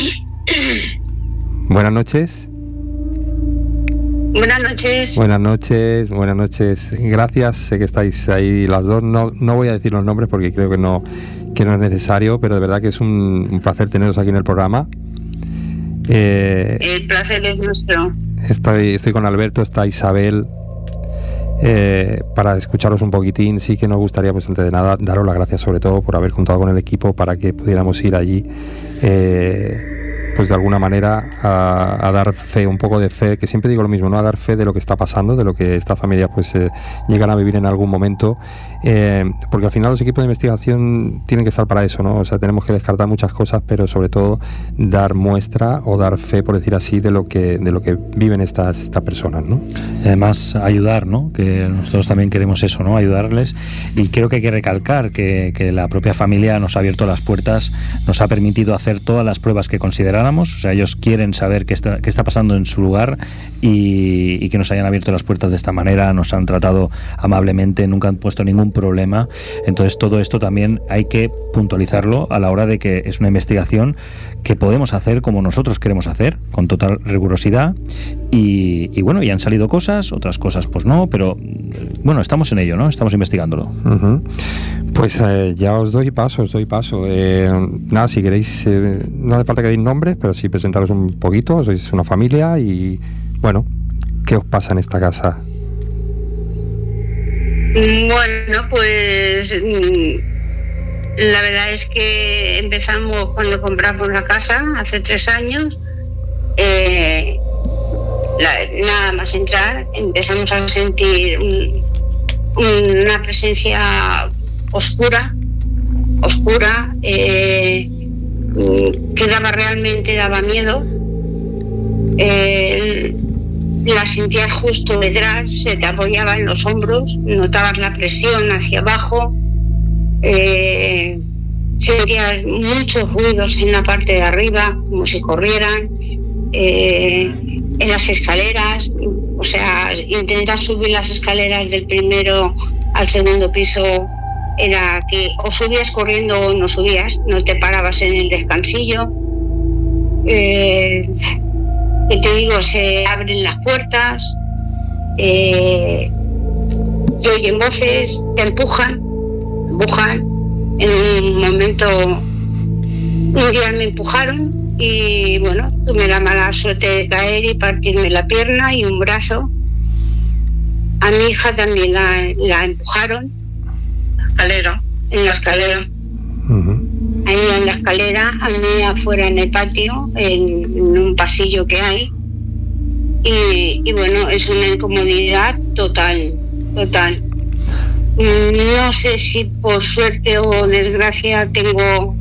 Buenas noches. Buenas noches. Buenas noches, buenas noches. Gracias, sé que estáis ahí las dos. No, no voy a decir los nombres porque creo que no, que no es necesario, pero de verdad que es un, un placer teneros aquí en el programa. Eh, el placer es nuestro. Estoy, estoy con Alberto, está Isabel. Eh, para escucharos un poquitín, sí que nos gustaría, pues antes de nada, daros las gracias sobre todo por haber contado con el equipo para que pudiéramos ir allí, eh, pues de alguna manera a, a dar fe, un poco de fe, que siempre digo lo mismo, ¿no? A dar fe de lo que está pasando, de lo que esta familia pues eh, llegan a vivir en algún momento, eh, porque al final los equipos de investigación tienen que estar para eso, ¿no? O sea, tenemos que descartar muchas cosas, pero sobre todo dar muestra o dar fe, por decir así, de lo que de lo que viven estas estas personas, ¿no? Y además ayudar, ¿no? Que nosotros también queremos eso, ¿no? Ayudarles, y creo que hay que recalcar que, que la propia familia nos ha abierto las puertas, nos ha permitido hacer todas las pruebas que consideráramos, o sea, ellos quieren saber qué está, qué está pasando en su lugar y, y que nos hayan abierto las puertas de esta manera, nos han tratado amablemente, nunca han puesto ningún problema. Entonces todo esto también hay que puntualizarlo a la hora de que es una investigación que podemos hacer como nosotros queremos hacer, con total rigurosidad, y, y bueno, y han salido cosas, otras cosas pues no, pero bueno, estamos en ello, ¿no? Estamos investigándolo. Uh-huh. Pues eh, ya os doy paso, os doy paso. Eh, nada, si queréis, eh, no hace falta que deis nombres, pero sí presentaros un poquito, sois una familia y bueno, ¿qué os pasa en esta casa? Bueno, pues la verdad es que empezamos cuando compramos la casa, hace tres años, eh, la, nada más entrar, empezamos a sentir un, una presencia oscura, oscura, eh, que daba realmente, daba miedo. Eh, la sentías justo detrás, se te apoyaba en los hombros, notabas la presión hacia abajo, eh, sentías muchos ruidos en la parte de arriba, como si corrieran, eh, en las escaleras, o sea, intentar subir las escaleras del primero al segundo piso era que o subías corriendo o no subías, no te parabas en el descansillo. Eh, que te digo, se abren las puertas, eh, se oyen voces, te empujan, empujan. En un momento, un día me empujaron y bueno, tuve la mala suerte de caer y partirme la pierna y un brazo. A mi hija también la, la empujaron la escalera, en la escalera. Uh-huh. Ahí en la escalera, a mí afuera en el patio, en, en un pasillo que hay. Y, y bueno, es una incomodidad total, total. No sé si por suerte o desgracia tengo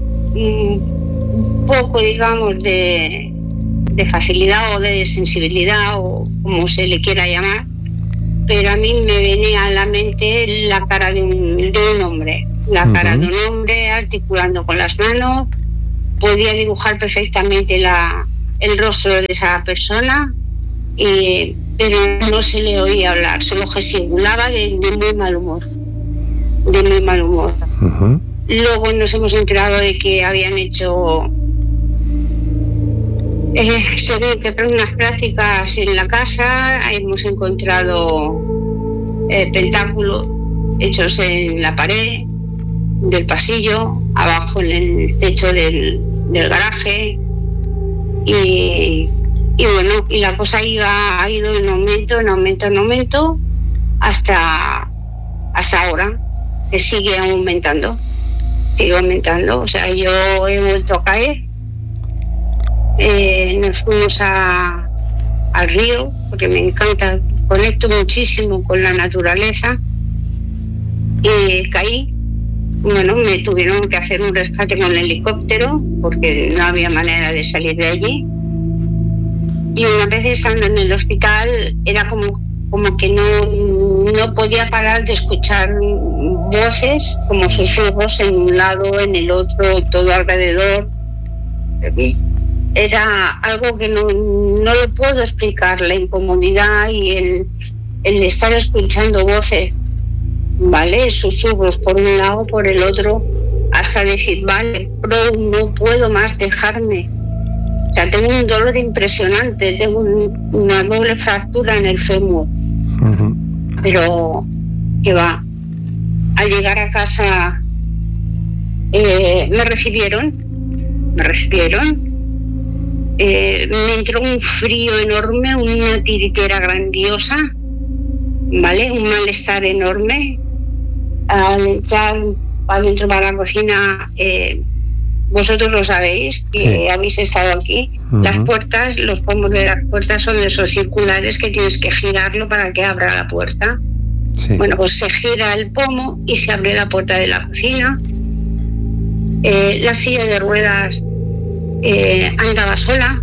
un poco, digamos, de, de facilidad o de sensibilidad o como se le quiera llamar, pero a mí me venía a la mente la cara de un, de un hombre, la uh-huh. cara de un hombre articulando con las manos. Podía dibujar perfectamente la, el rostro de esa persona, y, pero no se le oía hablar, solo gesticulaba de, de muy mal humor, de muy mal humor. Uh-huh. Luego nos hemos enterado de que habían hecho eh, según que unas prácticas en la casa. Hemos encontrado eh, pentáculos hechos en la pared del pasillo, abajo en el techo del, del garaje, y, y bueno, y la cosa iba ha ido en aumento, en aumento, en aumento hasta hasta ahora, que sigue aumentando, sigue aumentando. O sea, yo he vuelto a caer. Eh, nos fuimos a, al río, porque me encanta, conecto muchísimo con la naturaleza, y caí. Bueno, me tuvieron que hacer un rescate con el helicóptero porque no había manera de salir de allí. Y una vez estando en el hospital era como, como que no, no podía parar de escuchar voces, como susurros en un lado, en el otro, todo alrededor. Era algo que no, no lo puedo explicar, la incomodidad y el, el estar escuchando voces, ¿vale? Susurros por un lado, por el otro, hasta decir, vale, pero no puedo más dejarme. O sea, tengo un dolor impresionante, tengo un, una doble fractura en el fémur. Uh-huh. Pero, ¿qué va? Al llegar a casa, eh, me recibieron, me recibieron. Eh, me entró un frío enorme, una tiritera grandiosa, ¿vale? Un malestar enorme. Al entrar adentro para la cocina, eh, vosotros lo sabéis, que sí. Habéis estado aquí. Uh-huh. Las puertas, los pomos de las puertas son de esos circulares que tienes que girarlo para que abra la puerta. Sí. Bueno, pues se gira el pomo y se abre la puerta de la cocina. Eh, la silla de ruedas eh, andaba sola.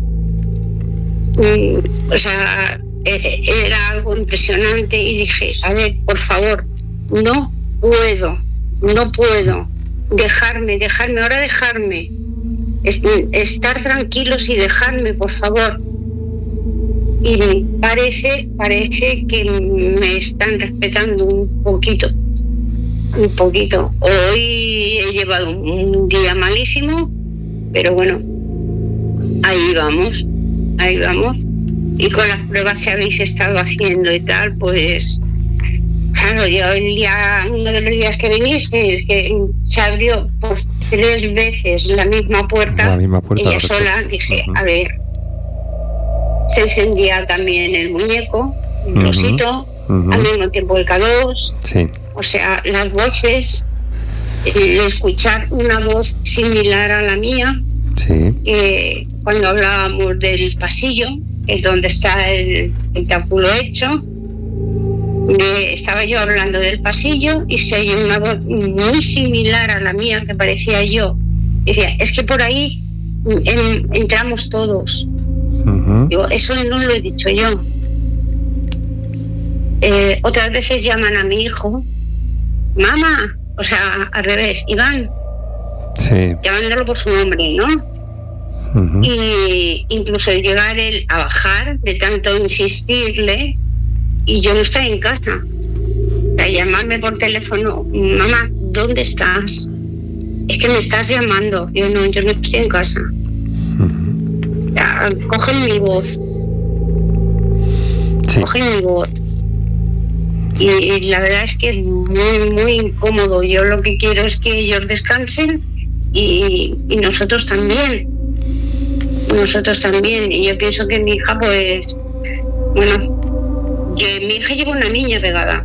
Mm, o sea, eh, era algo impresionante y dije, a ver, por favor, no puedo, no puedo dejarme, dejarme, ahora dejarme, es, estar tranquilos y dejarme, por favor. Y parece, parece que me están respetando un poquito, un poquito. Hoy he llevado un día malísimo, pero bueno, ahí vamos, ahí vamos. Y con las pruebas que habéis estado haciendo y tal, pues claro, yo el día, uno de los días que viniste, que se abrió por tres veces la misma puerta, la misma puerta ella sola, dije, uh-huh. a ver, se encendía también el muñeco, el uh-huh. osito, uh-huh. al mismo tiempo el K dos, sí. O sea, las voces, el escuchar una voz similar a la mía, sí. eh, cuando hablábamos del pasillo, es donde está el tentáculo hecho. De, estaba yo hablando del pasillo y se oye una voz muy similar a la mía que parecía yo. Decía, es que por ahí en, entramos todos. Uh-huh. Digo, eso no lo he dicho yo. Eh, otras veces llaman a mi hijo, mamá, o sea, al revés, Iván, sí. llamándolo por su nombre, ¿no? Uh-huh. Y incluso llegar él a bajar de tanto insistirle. Y yo no estoy en casa. O sea, llamarme por teléfono, mamá, ¿dónde estás? Es que me estás llamando. Yo no, yo no estoy en casa. Uh-huh. O sea, cogen mi voz. Sí. Cogen mi voz. Y, y la verdad es que es muy, muy incómodo. Yo lo que quiero es que ellos descansen y, y nosotros también. Nosotros también. Y yo pienso que mi hija, pues, bueno, que mi hija lleva una niña pegada.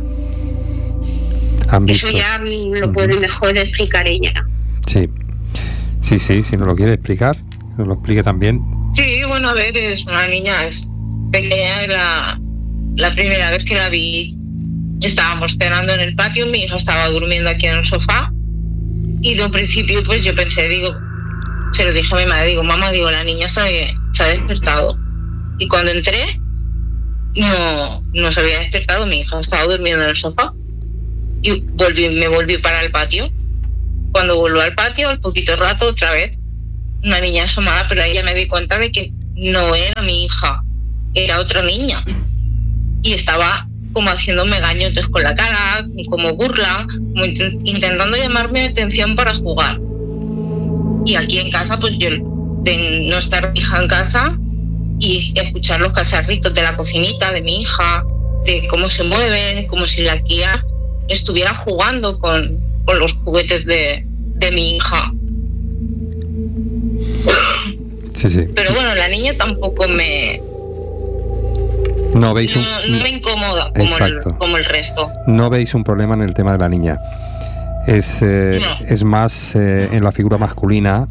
Eso ya lo puede mejor explicar ella. Sí, sí, sí, si no lo quiere explicar, nos lo explique también. Sí, bueno, a ver, es una niña, es pequeña, es la, la primera vez que la vi. Estábamos cenando en el patio, mi hija estaba durmiendo aquí en el sofá y de un principio pues yo pensé, digo, se lo dije a mi madre, digo, mamá, digo, la niña se, se ha despertado. Y cuando entré, no, no se había despertado, mi hija estaba durmiendo en el sofá. Y volví, me volví para el patio. Cuando volví al patio, al poquito rato, otra vez, una niña asomada, pero ahí ya me di cuenta de que no era mi hija, era otra niña. Y estaba como haciéndome gañotes con la cara, como burla, como int- intentando llamarme la atención para jugar. Y aquí en casa, pues yo, de no estar mi hija en casa y escuchar los cacharritos de la cocinita de mi hija, de cómo se mueven, como si la Kia estuviera jugando con, con los juguetes de, de mi hija. Sí, sí. Pero bueno, la niña tampoco me... No veis un... no, no me incomoda como el, como el resto. No veis un problema en el tema de la niña. Es, eh, no. es más eh, en la figura masculina.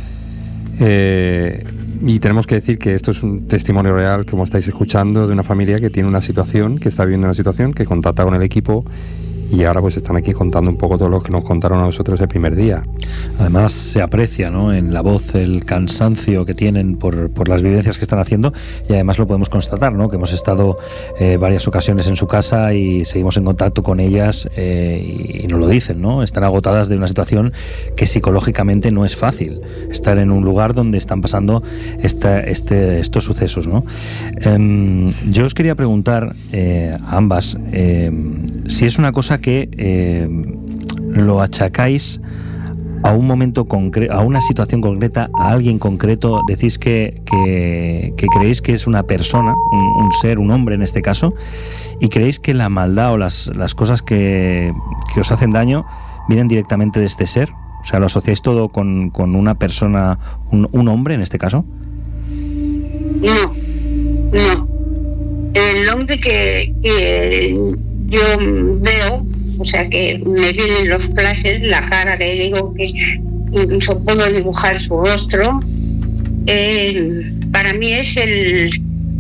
Eh, y tenemos que decir que esto es un testimonio real, como estáis escuchando, de una familia que tiene una situación, que está viviendo una situación, que contacta con el equipo. Y ahora pues están aquí contando un poco todo lo que nos contaron a nosotros el primer día. Además se aprecia, ¿no?, en la voz el cansancio que tienen por, por las vivencias que están haciendo, y además lo podemos constatar, ¿no?, que hemos estado eh, varias ocasiones en su casa y seguimos en contacto con ellas eh, y, y nos lo dicen, ¿no? Están agotadas de una situación que psicológicamente no es fácil, estar en un lugar donde están pasando esta, este, estos sucesos, ¿no? Eh, yo os quería preguntar eh, a ambas eh, si es una cosa que eh, lo achacáis a un momento concreto, a una situación concreta, a alguien concreto. Decís que, que, que creéis que es una persona, un, un ser, un hombre en este caso, y creéis que la maldad o las, las cosas que, que os hacen daño vienen directamente de este ser. O sea, ¿lo asociáis todo con, con una persona, un, un hombre en este caso? No, no. El hombre que, que yo veo, o sea, que me vienen los flashes, la cara, que digo que incluso puedo dibujar su rostro, eh, para mí es el,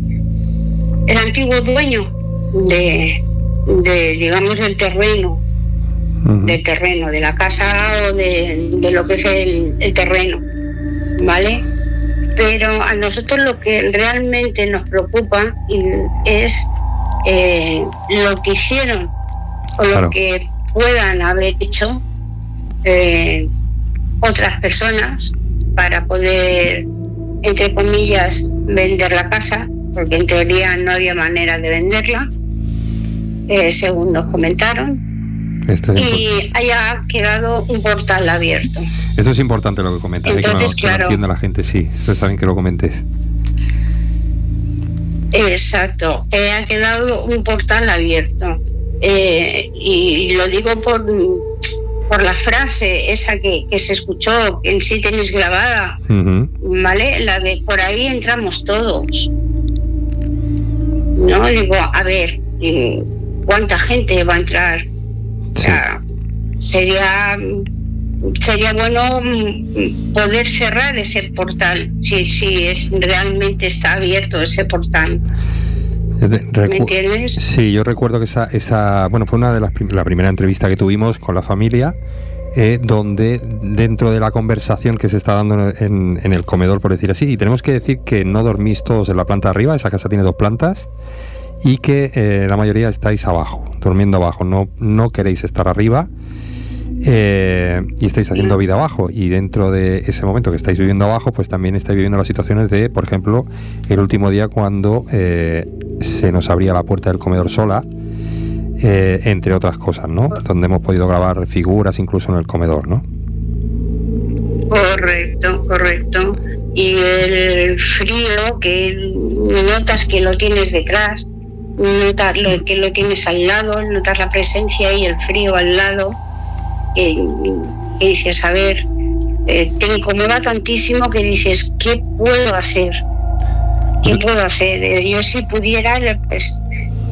el antiguo dueño de, de digamos, del terreno, uh-huh. del terreno, de la casa o de, de lo que es el, el terreno, ¿vale? Pero a nosotros lo que realmente nos preocupa es eh, lo que hicieron o claro. lo que puedan haber hecho eh, otras personas para poder, entre comillas, vender la casa, porque en teoría no había manera de venderla, eh, según nos comentaron. Este y haya quedado un portal abierto. Eso es importante lo que comentas. Entonces, ¿eh? que, no, claro, que no entienda la gente, sí, eso está bien que lo comentes. Exacto, eh, ha quedado un portal abierto. Eh, y lo digo por, por la frase esa que, que se escuchó, que en sí tenéis grabada, uh-huh. ¿vale? La de por ahí entramos todos. No, digo, a ver, ¿cuánta gente va a entrar? Sí. O sea, sería sería bueno poder cerrar ese portal si, si es realmente está abierto ese portal. Recu- ¿Me entiendes? Sí, yo recuerdo que esa, esa bueno, fue una de las prim- la primera entrevista que tuvimos con la familia, eh, donde dentro de la conversación que se está dando en, en el comedor, por decir así, y tenemos que decir que no dormís todos en la planta de arriba, esa casa tiene dos plantas, y que eh, la mayoría estáis abajo, durmiendo abajo, no, no queréis estar arriba, eh, y estáis haciendo vida abajo, y dentro de ese momento que estáis viviendo abajo, pues también estáis viviendo las situaciones de, por ejemplo, el último día cuando eh, se nos abría la puerta del comedor sola, eh, entre otras cosas, ¿no? Donde hemos podido grabar figuras incluso en el comedor, ¿no? Correcto, correcto. Y el frío que notas que lo tienes detrás, notas lo, que lo tienes al lado, notas la presencia y el frío al lado, que, que dices, a ver, eh, te incomoda tantísimo que dices, ¿qué puedo hacer? ¿Qué puedo hacer? Eh, yo si pudiera, pues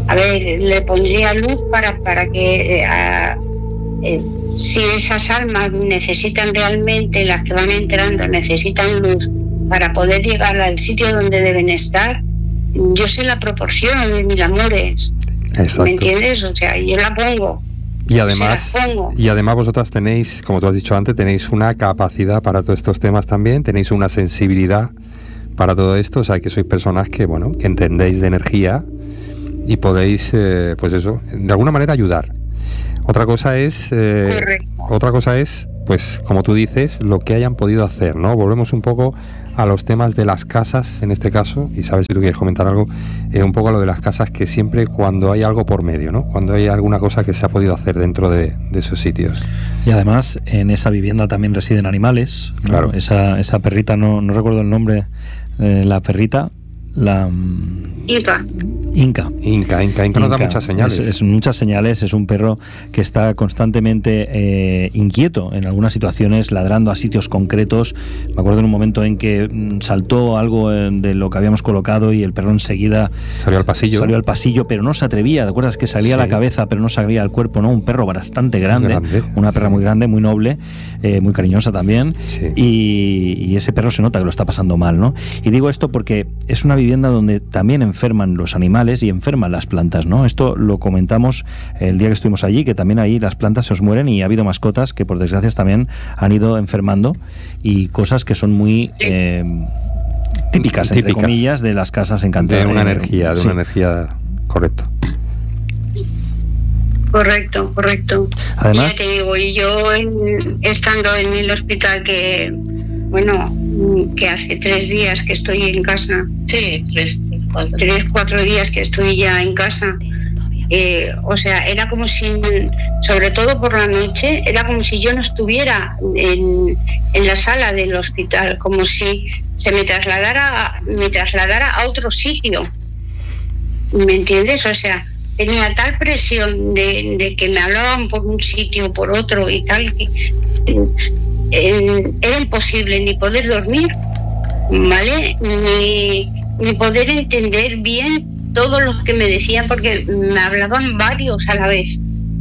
a ver, le pondría luz para, para que... Eh, a, eh, si esas almas necesitan realmente, las que van entrando, necesitan luz para poder llegar al sitio donde deben estar, yo se la proporciono de mil amores. Exacto. ¿Me entiendes? O sea, yo la pongo. Y además, y además vosotras tenéis, como tú has dicho antes, tenéis una capacidad para todos estos temas también, tenéis una sensibilidad para todo esto, o sea, que sois personas que, bueno, que entendéis de energía y podéis, eh, pues eso, de alguna manera ayudar. Otra cosa es, eh, otra cosa es, pues como tú dices, lo que hayan podido hacer, ¿no? Volvemos un poco a los temas de las casas, en este caso, y sabes si tú quieres comentar algo, eh, un poco a lo de las casas, que siempre cuando hay algo por medio, ¿no? Cuando hay alguna cosa que se ha podido hacer dentro de, de esos sitios. Y además, en esa vivienda también residen animales, ¿no? Claro. Esa, esa perrita, no, no recuerdo el nombre, eh, la perrita, la... Inca. Inca. Inca, Inca, Inca nos da muchas señales. Es, es muchas señales, es un perro que está constantemente eh, inquieto en algunas situaciones, ladrando a sitios concretos. Me acuerdo en un momento en que mm, saltó algo de lo que habíamos colocado y el perro enseguida salió al pasillo. Salió al pasillo, pero no se atrevía. ¿Te acuerdas que salía sí. la cabeza, pero no salía el cuerpo? ¿No? Un perro bastante grande, grande una perra sí. muy grande, muy noble, eh, muy cariñosa también. Sí. Y, y ese perro se nota que lo está pasando mal, ¿no? Y digo esto porque es una vivienda donde también enferman los animales y enferman las plantas, ¿no? Esto lo comentamos el día que estuvimos allí, que también ahí las plantas se os mueren y ha habido mascotas que por desgracia también han ido enfermando y cosas que son muy eh, típicas, entre típicas, comillas, de las casas encantadas. De una energía, de sí. una energía, correcto. Correcto, correcto. Además, ya te digo, y yo en, estando en el hospital que, bueno, que hace tres días que estoy en casa. Sí, tres, cuatro. Tres, cuatro días que estoy ya en casa. Eh, o sea, era como si, sobre todo por la noche, era como si yo no estuviera en, en la sala del hospital, como si se me trasladara, me trasladara a otro sitio. ¿Me entiendes? O sea, tenía tal presión de, de que me hablaban por un sitio, por otro y tal, que eh, era imposible ni poder dormir, ¿vale? Ni, ni poder entender bien todo lo que me decían, porque me hablaban varios a la vez.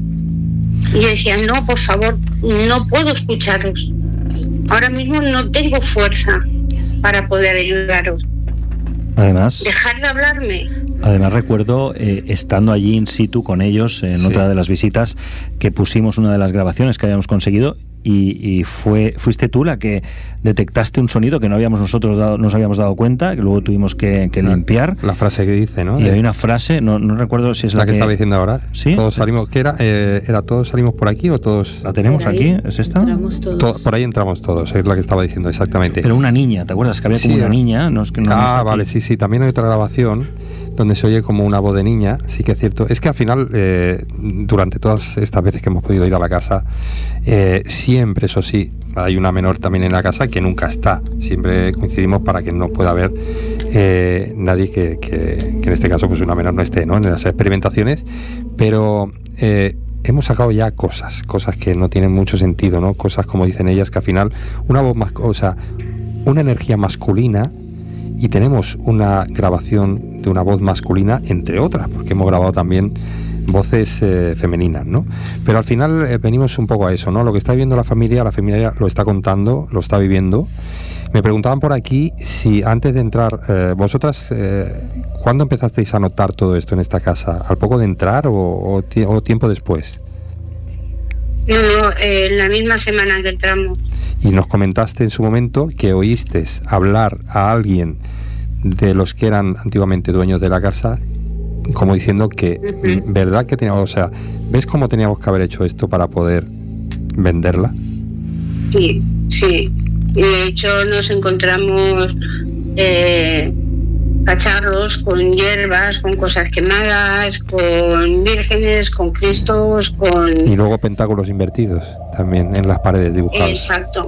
Y yo decía, no, por favor, no puedo escucharos. Ahora mismo no tengo fuerza para poder ayudaros. Además, dejar de hablarme. Además recuerdo, eh, estando allí in situ con ellos, en sí. otra de las visitas, que pusimos una de las grabaciones que habíamos conseguido y, y fue fuiste tú la que detectaste un sonido que no habíamos nosotros dado, nos habíamos dado cuenta, que luego tuvimos que, que limpiar. La frase que dice, ¿no? Y hay una frase, no, no recuerdo si es la, la que, que estaba diciendo ahora. ¿Sí? Todos salimos, ¿qué era? Eh, ¿Era todos salimos por aquí o todos? ¿La tenemos aquí? ¿Es esta? To, por ahí entramos todos, es la que estaba diciendo exactamente. Pero una niña, ¿te acuerdas? Que había como sí, una niña. No, es que no ah, vale, aquí. sí, sí. También hay otra grabación donde se oye como una voz de niña, sí que es cierto. Es que al final, eh, durante todas estas veces que hemos podido ir a la casa, eh, siempre, eso sí, hay una menor también en la casa que nunca está. Siempre coincidimos para que no pueda haber eh, nadie que, que, que en este caso pues una menor no esté, ¿no? En las experimentaciones, pero eh, hemos sacado ya cosas, cosas que no tienen mucho sentido, ¿no? Cosas como dicen ellas que al final una voz más, o sea, una energía masculina. Y tenemos una grabación de una voz masculina, entre otras, porque hemos grabado también voces eh, femeninas, ¿no? Pero al final eh, venimos un poco a eso, ¿no? Lo que está viviendo la familia, la familia lo está contando, lo está viviendo. Me preguntaban por aquí si antes de entrar, eh, vosotras, eh, ¿cuándo empezasteis a notar todo esto en esta casa? ¿Al poco de entrar o, o, o tiempo después? No, no, eh, la misma semana que entramos. Y nos comentaste en su momento que oíste hablar a alguien de los que eran antiguamente dueños de la casa, como diciendo que, uh-huh. ¿verdad que teníamos, o sea, ¿ves cómo teníamos que haber hecho esto para poder venderla? Sí, sí. Y de hecho nos encontramos eh, cacharros con hierbas, con cosas quemadas, con vírgenes, con cristos, con... Y luego pentáculos invertidos también en las paredes dibujados. Exacto.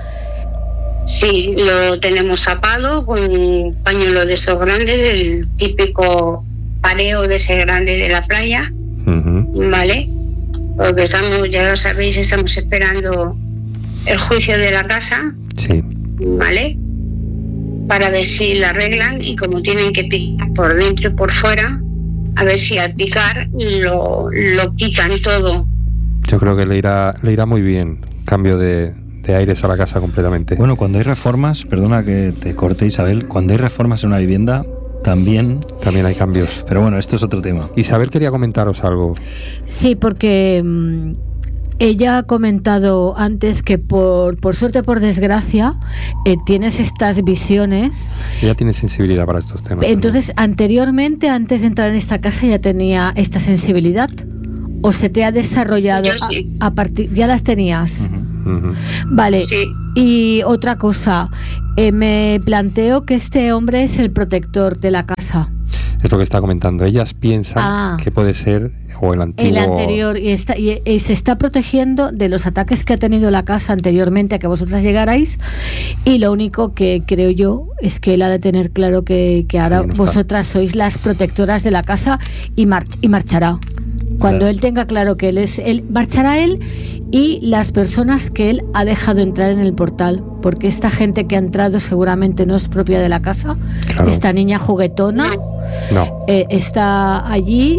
Sí, lo tenemos zapado con un pañuelo de esos grandes, el típico pareo de ese grande de la playa, uh-huh. ¿vale? Porque estamos, ya lo sabéis, estamos esperando el juicio de la casa, sí. ¿vale? Para ver si la arreglan y como tienen que picar por dentro y por fuera, a ver si al picar lo, lo quitan todo. Yo creo que le irá, le irá muy bien, cambio de, de aires a la casa completamente. Bueno, cuando hay reformas, perdona que te corte, Isabel, cuando hay reformas en una vivienda, también... También hay cambios. Pero bueno, esto es otro tema. Isabel quería comentaros algo. Sí, porque mmm, ella ha comentado antes que por, por suerte o por desgracia eh, tienes estas visiones. Ella tiene sensibilidad para estos temas. Entonces, también. Anteriormente, antes de entrar en esta casa, ya tenía esta sensibilidad. ¿O se te ha desarrollado sí. a, a partir? ¿Ya las tenías? Uh-huh. Uh-huh. Vale. Sí. Y otra cosa, eh, me planteo que este hombre es el protector de la casa. Es lo que está comentando. Ellas piensan ah, que puede ser o el antiguo... El anterior. Y, está, y, y se está protegiendo de los ataques que ha tenido la casa anteriormente a que vosotras llegarais. Y lo único que creo yo es que él ha de tener claro que, que ahora sí, no vosotras sois las protectoras de la casa y, march, y marchará. Cuando claro. él tenga claro que él es... él marchará él y las personas que él ha dejado entrar en el portal. Porque esta gente que ha entrado seguramente no es propia de la casa. Claro. Esta niña juguetona... No. Eh, está allí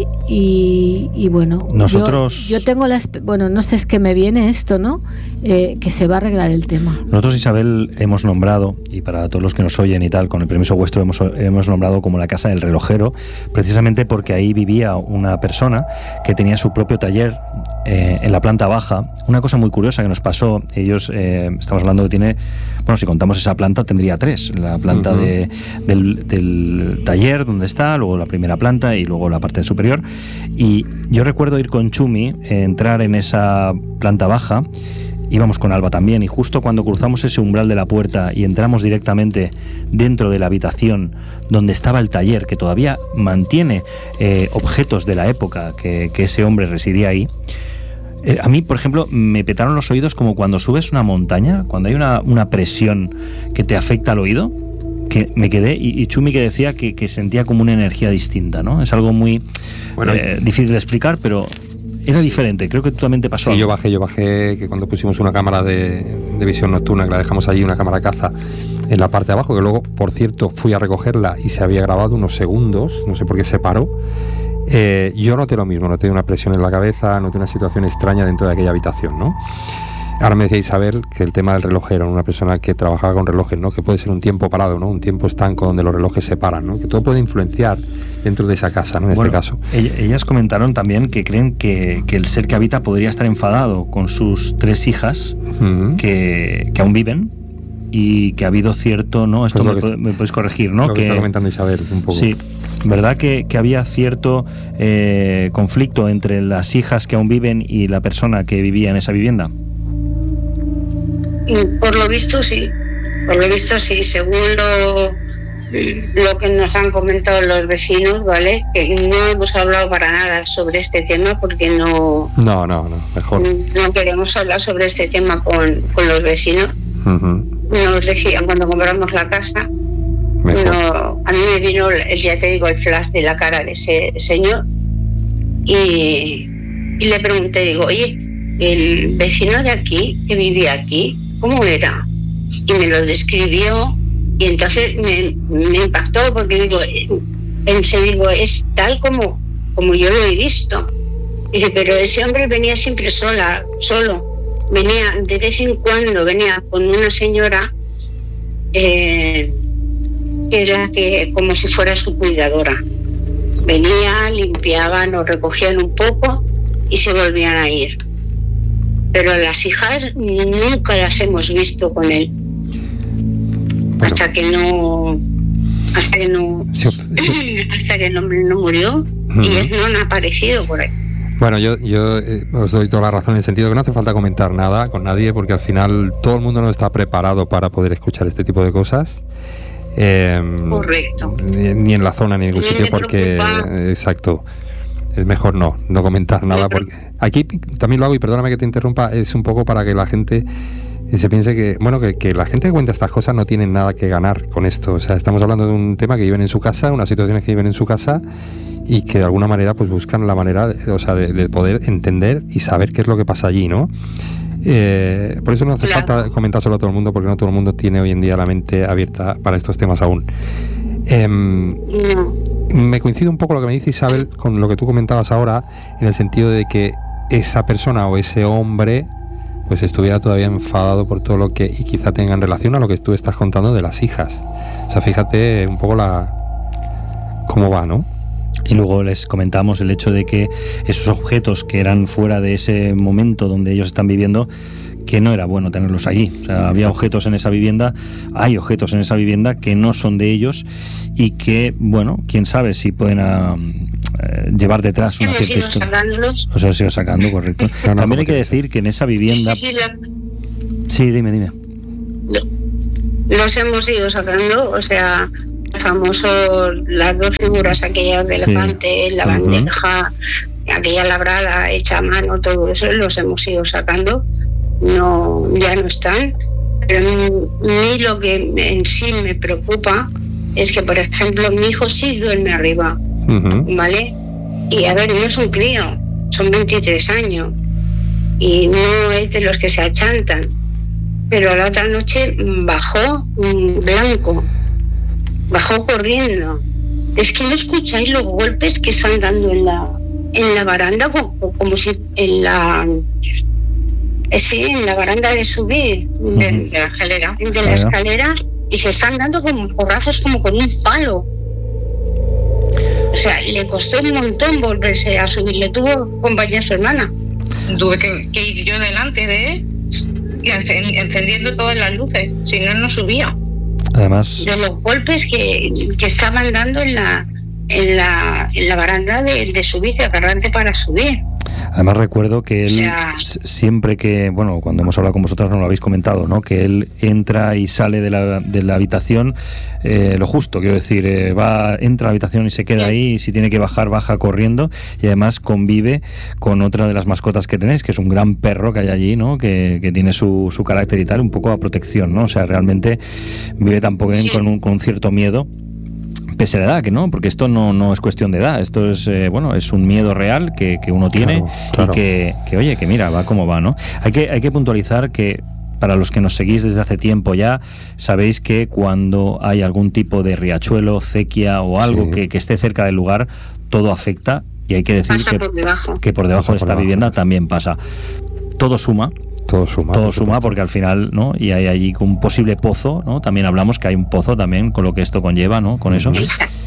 y, y bueno, nosotros yo, yo tengo las, bueno, no sé, es que me viene esto, ¿no? Eh, que se va a arreglar el tema. Nosotros, Isabel, hemos nombrado, y para todos los que nos oyen y tal, con el permiso vuestro, hemos, hemos nombrado como la casa del relojero, precisamente porque ahí vivía una persona que tenía su propio taller eh, en la planta baja. Una cosa muy curiosa que nos pasó, ellos, eh, estamos hablando que tiene, bueno, si contamos esa planta, tendría tres. La planta uh-huh. de, del, del taller donde está, luego la primera planta y luego la parte superior. Y yo recuerdo ir con Chumi, eh, entrar en esa planta baja, íbamos con Alba también, y justo cuando cruzamos ese umbral de la puerta y entramos directamente dentro de la habitación donde estaba el taller, que todavía mantiene eh, objetos de la época que, que ese hombre residía ahí, eh, a mí, por ejemplo, me petaron los oídos como cuando subes una montaña, cuando hay una, una presión que te afecta al oído, que me quedé, y, y Chumi que decía que, que sentía como una energía distinta, ¿no? Es algo muy bueno, eh, difícil de explicar, pero era diferente. Creo que tú también te pasó. Sí, algo. yo bajé, yo bajé, que cuando pusimos una cámara de, de visión nocturna, que la dejamos allí, una cámara caza, en la parte de abajo, que luego, por cierto, fui a recogerla y se había grabado unos segundos, no sé por qué se paró. Eh, yo noté lo mismo, noté una presión en la cabeza, noté una situación extraña dentro de aquella habitación, ¿no? Ahora me decía Isabel que el tema del relojero, una persona que trabajaba con relojes, ¿no? Que puede ser un tiempo parado, ¿no? Un tiempo estanco donde los relojes se paran, ¿no? Que todo puede influenciar dentro de esa casa, ¿no? En bueno, este caso. Ellas comentaron también que creen que, que el ser que habita podría estar enfadado con sus tres hijas uh-huh. que, que aún viven y que ha habido cierto, ¿no? Esto pues me, que, me puedes corregir, ¿no? Lo que, que está comentando Isabel un poco. Sí. ¿Verdad que, que había cierto eh, conflicto entre las hijas que aún viven y la persona que vivía en esa vivienda? Por lo visto sí, por lo visto sí, según lo, lo que nos han comentado los vecinos, ¿vale? Que no hemos hablado para nada sobre este tema porque no... No, no, no, mejor. No queremos hablar sobre este tema con, con los vecinos. Uh-huh. Nos decían cuando compramos la casa, no, a mí me vino, ya te digo, el flash de la cara de ese señor y, y le pregunté, digo, oye, el vecino de aquí, que vivía aquí, ¿cómo era? Y me lo describió y entonces me, me impactó porque digo, pensé, digo, es tal como, como yo lo he visto. Y dice, pero ese hombre venía siempre sola, solo. Venía de vez en cuando, venía con una señora eh, que era que, como si fuera su cuidadora. Venía, limpiaban o recogían un poco y se volvían a ir. Pero las hijas nunca las hemos visto con él. Bueno. Hasta que no... Hasta que no... Sí, sí. Hasta que no, no murió uh-huh. y ellas no han aparecido por ahí. Bueno, yo, yo eh, os doy toda la razón en el sentido que no hace falta comentar nada con nadie porque al final todo el mundo no está preparado para poder escuchar este tipo de cosas. Eh, Correcto. Ni, ni en la zona ni en ningún sitio porque... Eh, exacto. Es mejor no, no comentar nada porque aquí también lo hago y perdóname que te interrumpa, es un poco para que la gente se piense que, bueno, que, que la gente que cuenta estas cosas no tiene nada que ganar con esto. O sea, estamos hablando de un tema que viven en su casa, unas situaciones que viven en su casa y que de alguna manera pues buscan la manera, de, o sea, de, de poder entender y saber qué es lo que pasa allí, ¿no? Eh, por eso no hace claro. falta comentárselo a todo el mundo porque no todo el mundo tiene hoy en día la mente abierta para estos temas aún. Eh, no. Me coincide un poco lo que me dice Isabel con lo que tú comentabas ahora, en el sentido de que esa persona o ese hombre pues estuviera todavía enfadado por todo lo que, y quizá tenga en relación a lo que tú estás contando de las hijas. O sea, fíjate un poco la cómo va, ¿no? Y luego les comentamos el hecho de que esos objetos que eran fuera de ese momento donde ellos están viviendo, que no era bueno tenerlos allí. O sea, había objetos en esa vivienda, hay objetos en esa vivienda que no son de ellos y que, bueno, quién sabe si pueden a, eh, llevar detrás una cierta historia. Sacándolos. O sea, sigo sacando, correcto. No, no, También hay que decir que en esa vivienda... Sí, sí, la... sí dime, dime. Los hemos ido sacando, o sea, el famoso, las dos figuras aquellas de sí. elefante, la bandeja, uh-huh. aquella labrada hecha a mano, todo eso los hemos ido sacando. No, ya no están, pero a mí lo que en sí me preocupa es que, por ejemplo, mi hijo sí duerme arriba, uh-huh. ¿vale? Y a ver, no es un crío, son veintitrés años y no es de los que se achantan, pero la otra noche bajó blanco, bajó corriendo. Es que no escucháis los golpes que están dando en la en la baranda, como, como si en la sí, en la baranda de subir de, de la escalera, de la escalera, y se están dando como porrazos como con un palo. O sea, le costó un montón volverse a subir, le tuvo que acompañar a su hermana. Tuve que, que ir yo delante de él y encendiendo todas las luces, si no, no subía. Además, de los golpes que, que estaban dando en la en la, en la baranda de, de subir, de agarrante para subir. Además recuerdo que él, o sea, siempre que, bueno, cuando hemos hablado con vosotras no lo habéis comentado, ¿no? Que él entra y sale de la, de la habitación eh, lo justo, quiero decir, eh, va, entra a la habitación y se queda ahí, y si tiene que bajar, baja corriendo, y además convive con otra de las mascotas que tenéis, que es un gran perro que hay allí, ¿no? Que, que tiene su, su carácter y tal, un poco a protección, ¿no? O sea, realmente vive tampoco sí. con, un, con un cierto miedo, pese a la edad, que no, porque esto no, no es cuestión de edad, esto es, eh, bueno, es un miedo real que, que uno tiene, claro, claro. y que, que, oye, que mira, va como va, ¿no? Hay que, hay que puntualizar que, para los que nos seguís desde hace tiempo ya, sabéis que cuando hay algún tipo de riachuelo, acequia o algo sí. que, que esté cerca del lugar, todo afecta, y hay que decir que por debajo, que por debajo de esta debajo. vivienda también pasa. Todo suma. Todo suma. Todo suma porque al final, ¿no? Y hay allí un posible pozo, ¿no? También hablamos que hay un pozo también con lo que esto conlleva, ¿no? Con eso.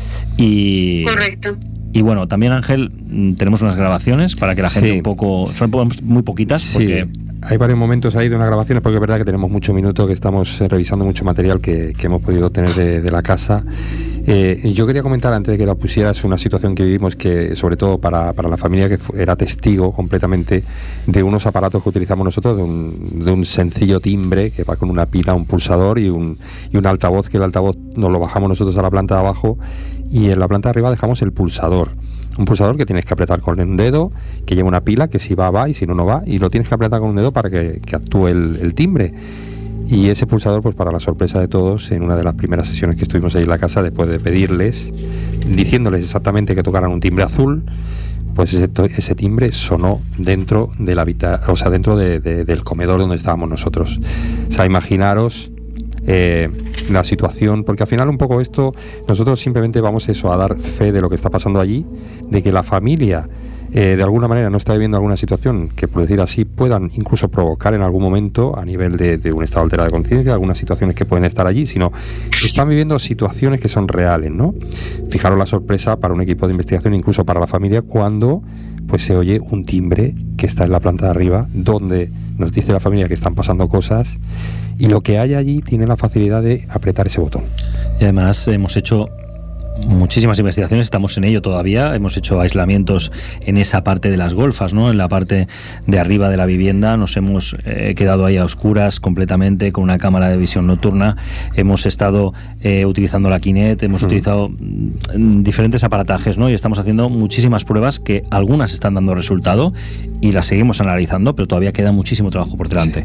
Y, correcto. Y bueno, también, Ángel, tenemos unas grabaciones para que la gente sí. un poco... Son muy poquitas sí. porque... Hay varios momentos ahí de unas grabaciones, porque es verdad que tenemos mucho minuto, que estamos eh, revisando mucho material que, que hemos podido tener de, de la casa. Eh, y yo quería comentar, antes de que la pusieras, una situación que vivimos que, sobre todo para, para la familia, que fue, era testigo completamente de unos aparatos que utilizamos nosotros, de un, de un sencillo timbre que va con una pila, un pulsador y un, y un altavoz, que el altavoz nos lo bajamos nosotros a la planta de abajo, y en la planta de arriba dejamos el pulsador. Un pulsador que tienes que apretar con un dedo, que lleva una pila, que si va, va, y si no, no va, y lo tienes que apretar con un dedo para que, que actúe el, el timbre. Y ese pulsador, pues para la sorpresa de todos, en una de las primeras sesiones que estuvimos ahí en la casa, después de pedirles, diciéndoles exactamente que tocaran un timbre azul, pues ese, ese timbre sonó dentro de la habita- o sea, dentro de, de, del comedor donde estábamos nosotros. O sea, imaginaros Eh, la situación, porque al final un poco esto, nosotros simplemente vamos eso a dar fe de lo que está pasando allí, de que la familia eh, de alguna manera no está viviendo alguna situación que, por decir así, puedan incluso provocar en algún momento a nivel de, de un estado alterado de conciencia, algunas situaciones que pueden estar allí, sino están viviendo situaciones que son reales, ¿no? Fijaros la sorpresa para un equipo de investigación, incluso para la familia, cuando pues se oye un timbre que está en la planta de arriba, donde nos dice la familia que están pasando cosas, y lo que hay allí tiene la facilidad de apretar ese botón. Y además hemos hecho muchísimas investigaciones, estamos en ello todavía, hemos hecho aislamientos en esa parte de las golfas, ¿no? En la parte de arriba de la vivienda, nos hemos eh, quedado ahí a oscuras completamente con una cámara de visión nocturna, hemos estado eh, utilizando la Kinect, hemos mm. utilizado mm, diferentes aparatajes, ¿no? Y estamos haciendo muchísimas pruebas que algunas están dando resultado y las seguimos analizando, pero todavía queda muchísimo trabajo por delante.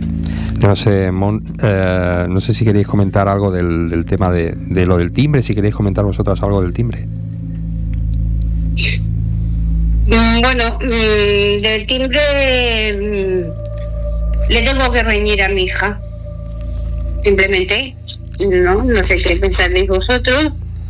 No sé, Mon, eh, no sé si queréis comentar algo del, del tema de, de lo del timbre, si queréis comentar vosotras algo del timbre. Bueno, mmm, del timbre mmm, le tengo que reñir a mi hija. Simplemente, no, no sé qué pensáis vosotros,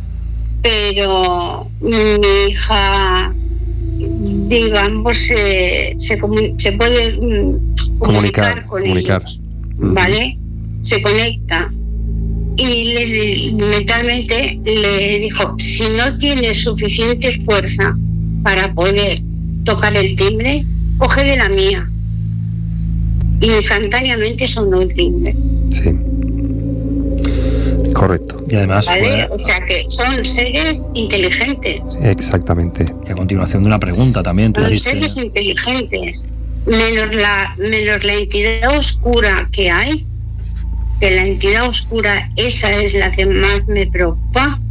pero mi hija, digamos, se, se, se puede comunicar, comunicar con comunicar. ellos, ¿vale? Uh-huh. Se conecta y les mentalmente le dijo, si no tienes suficiente fuerza para poder tocar el timbre, coge de la mía. Y instantáneamente sonó el timbre. Sí. Correcto. Y además ¿vale? fue... O sea que son seres inteligentes. Exactamente. Y a continuación de una pregunta también. Tú son dijiste... seres inteligentes. Menos la, menos la entidad oscura que hay, que la entidad oscura, esa es la que más me preocupa,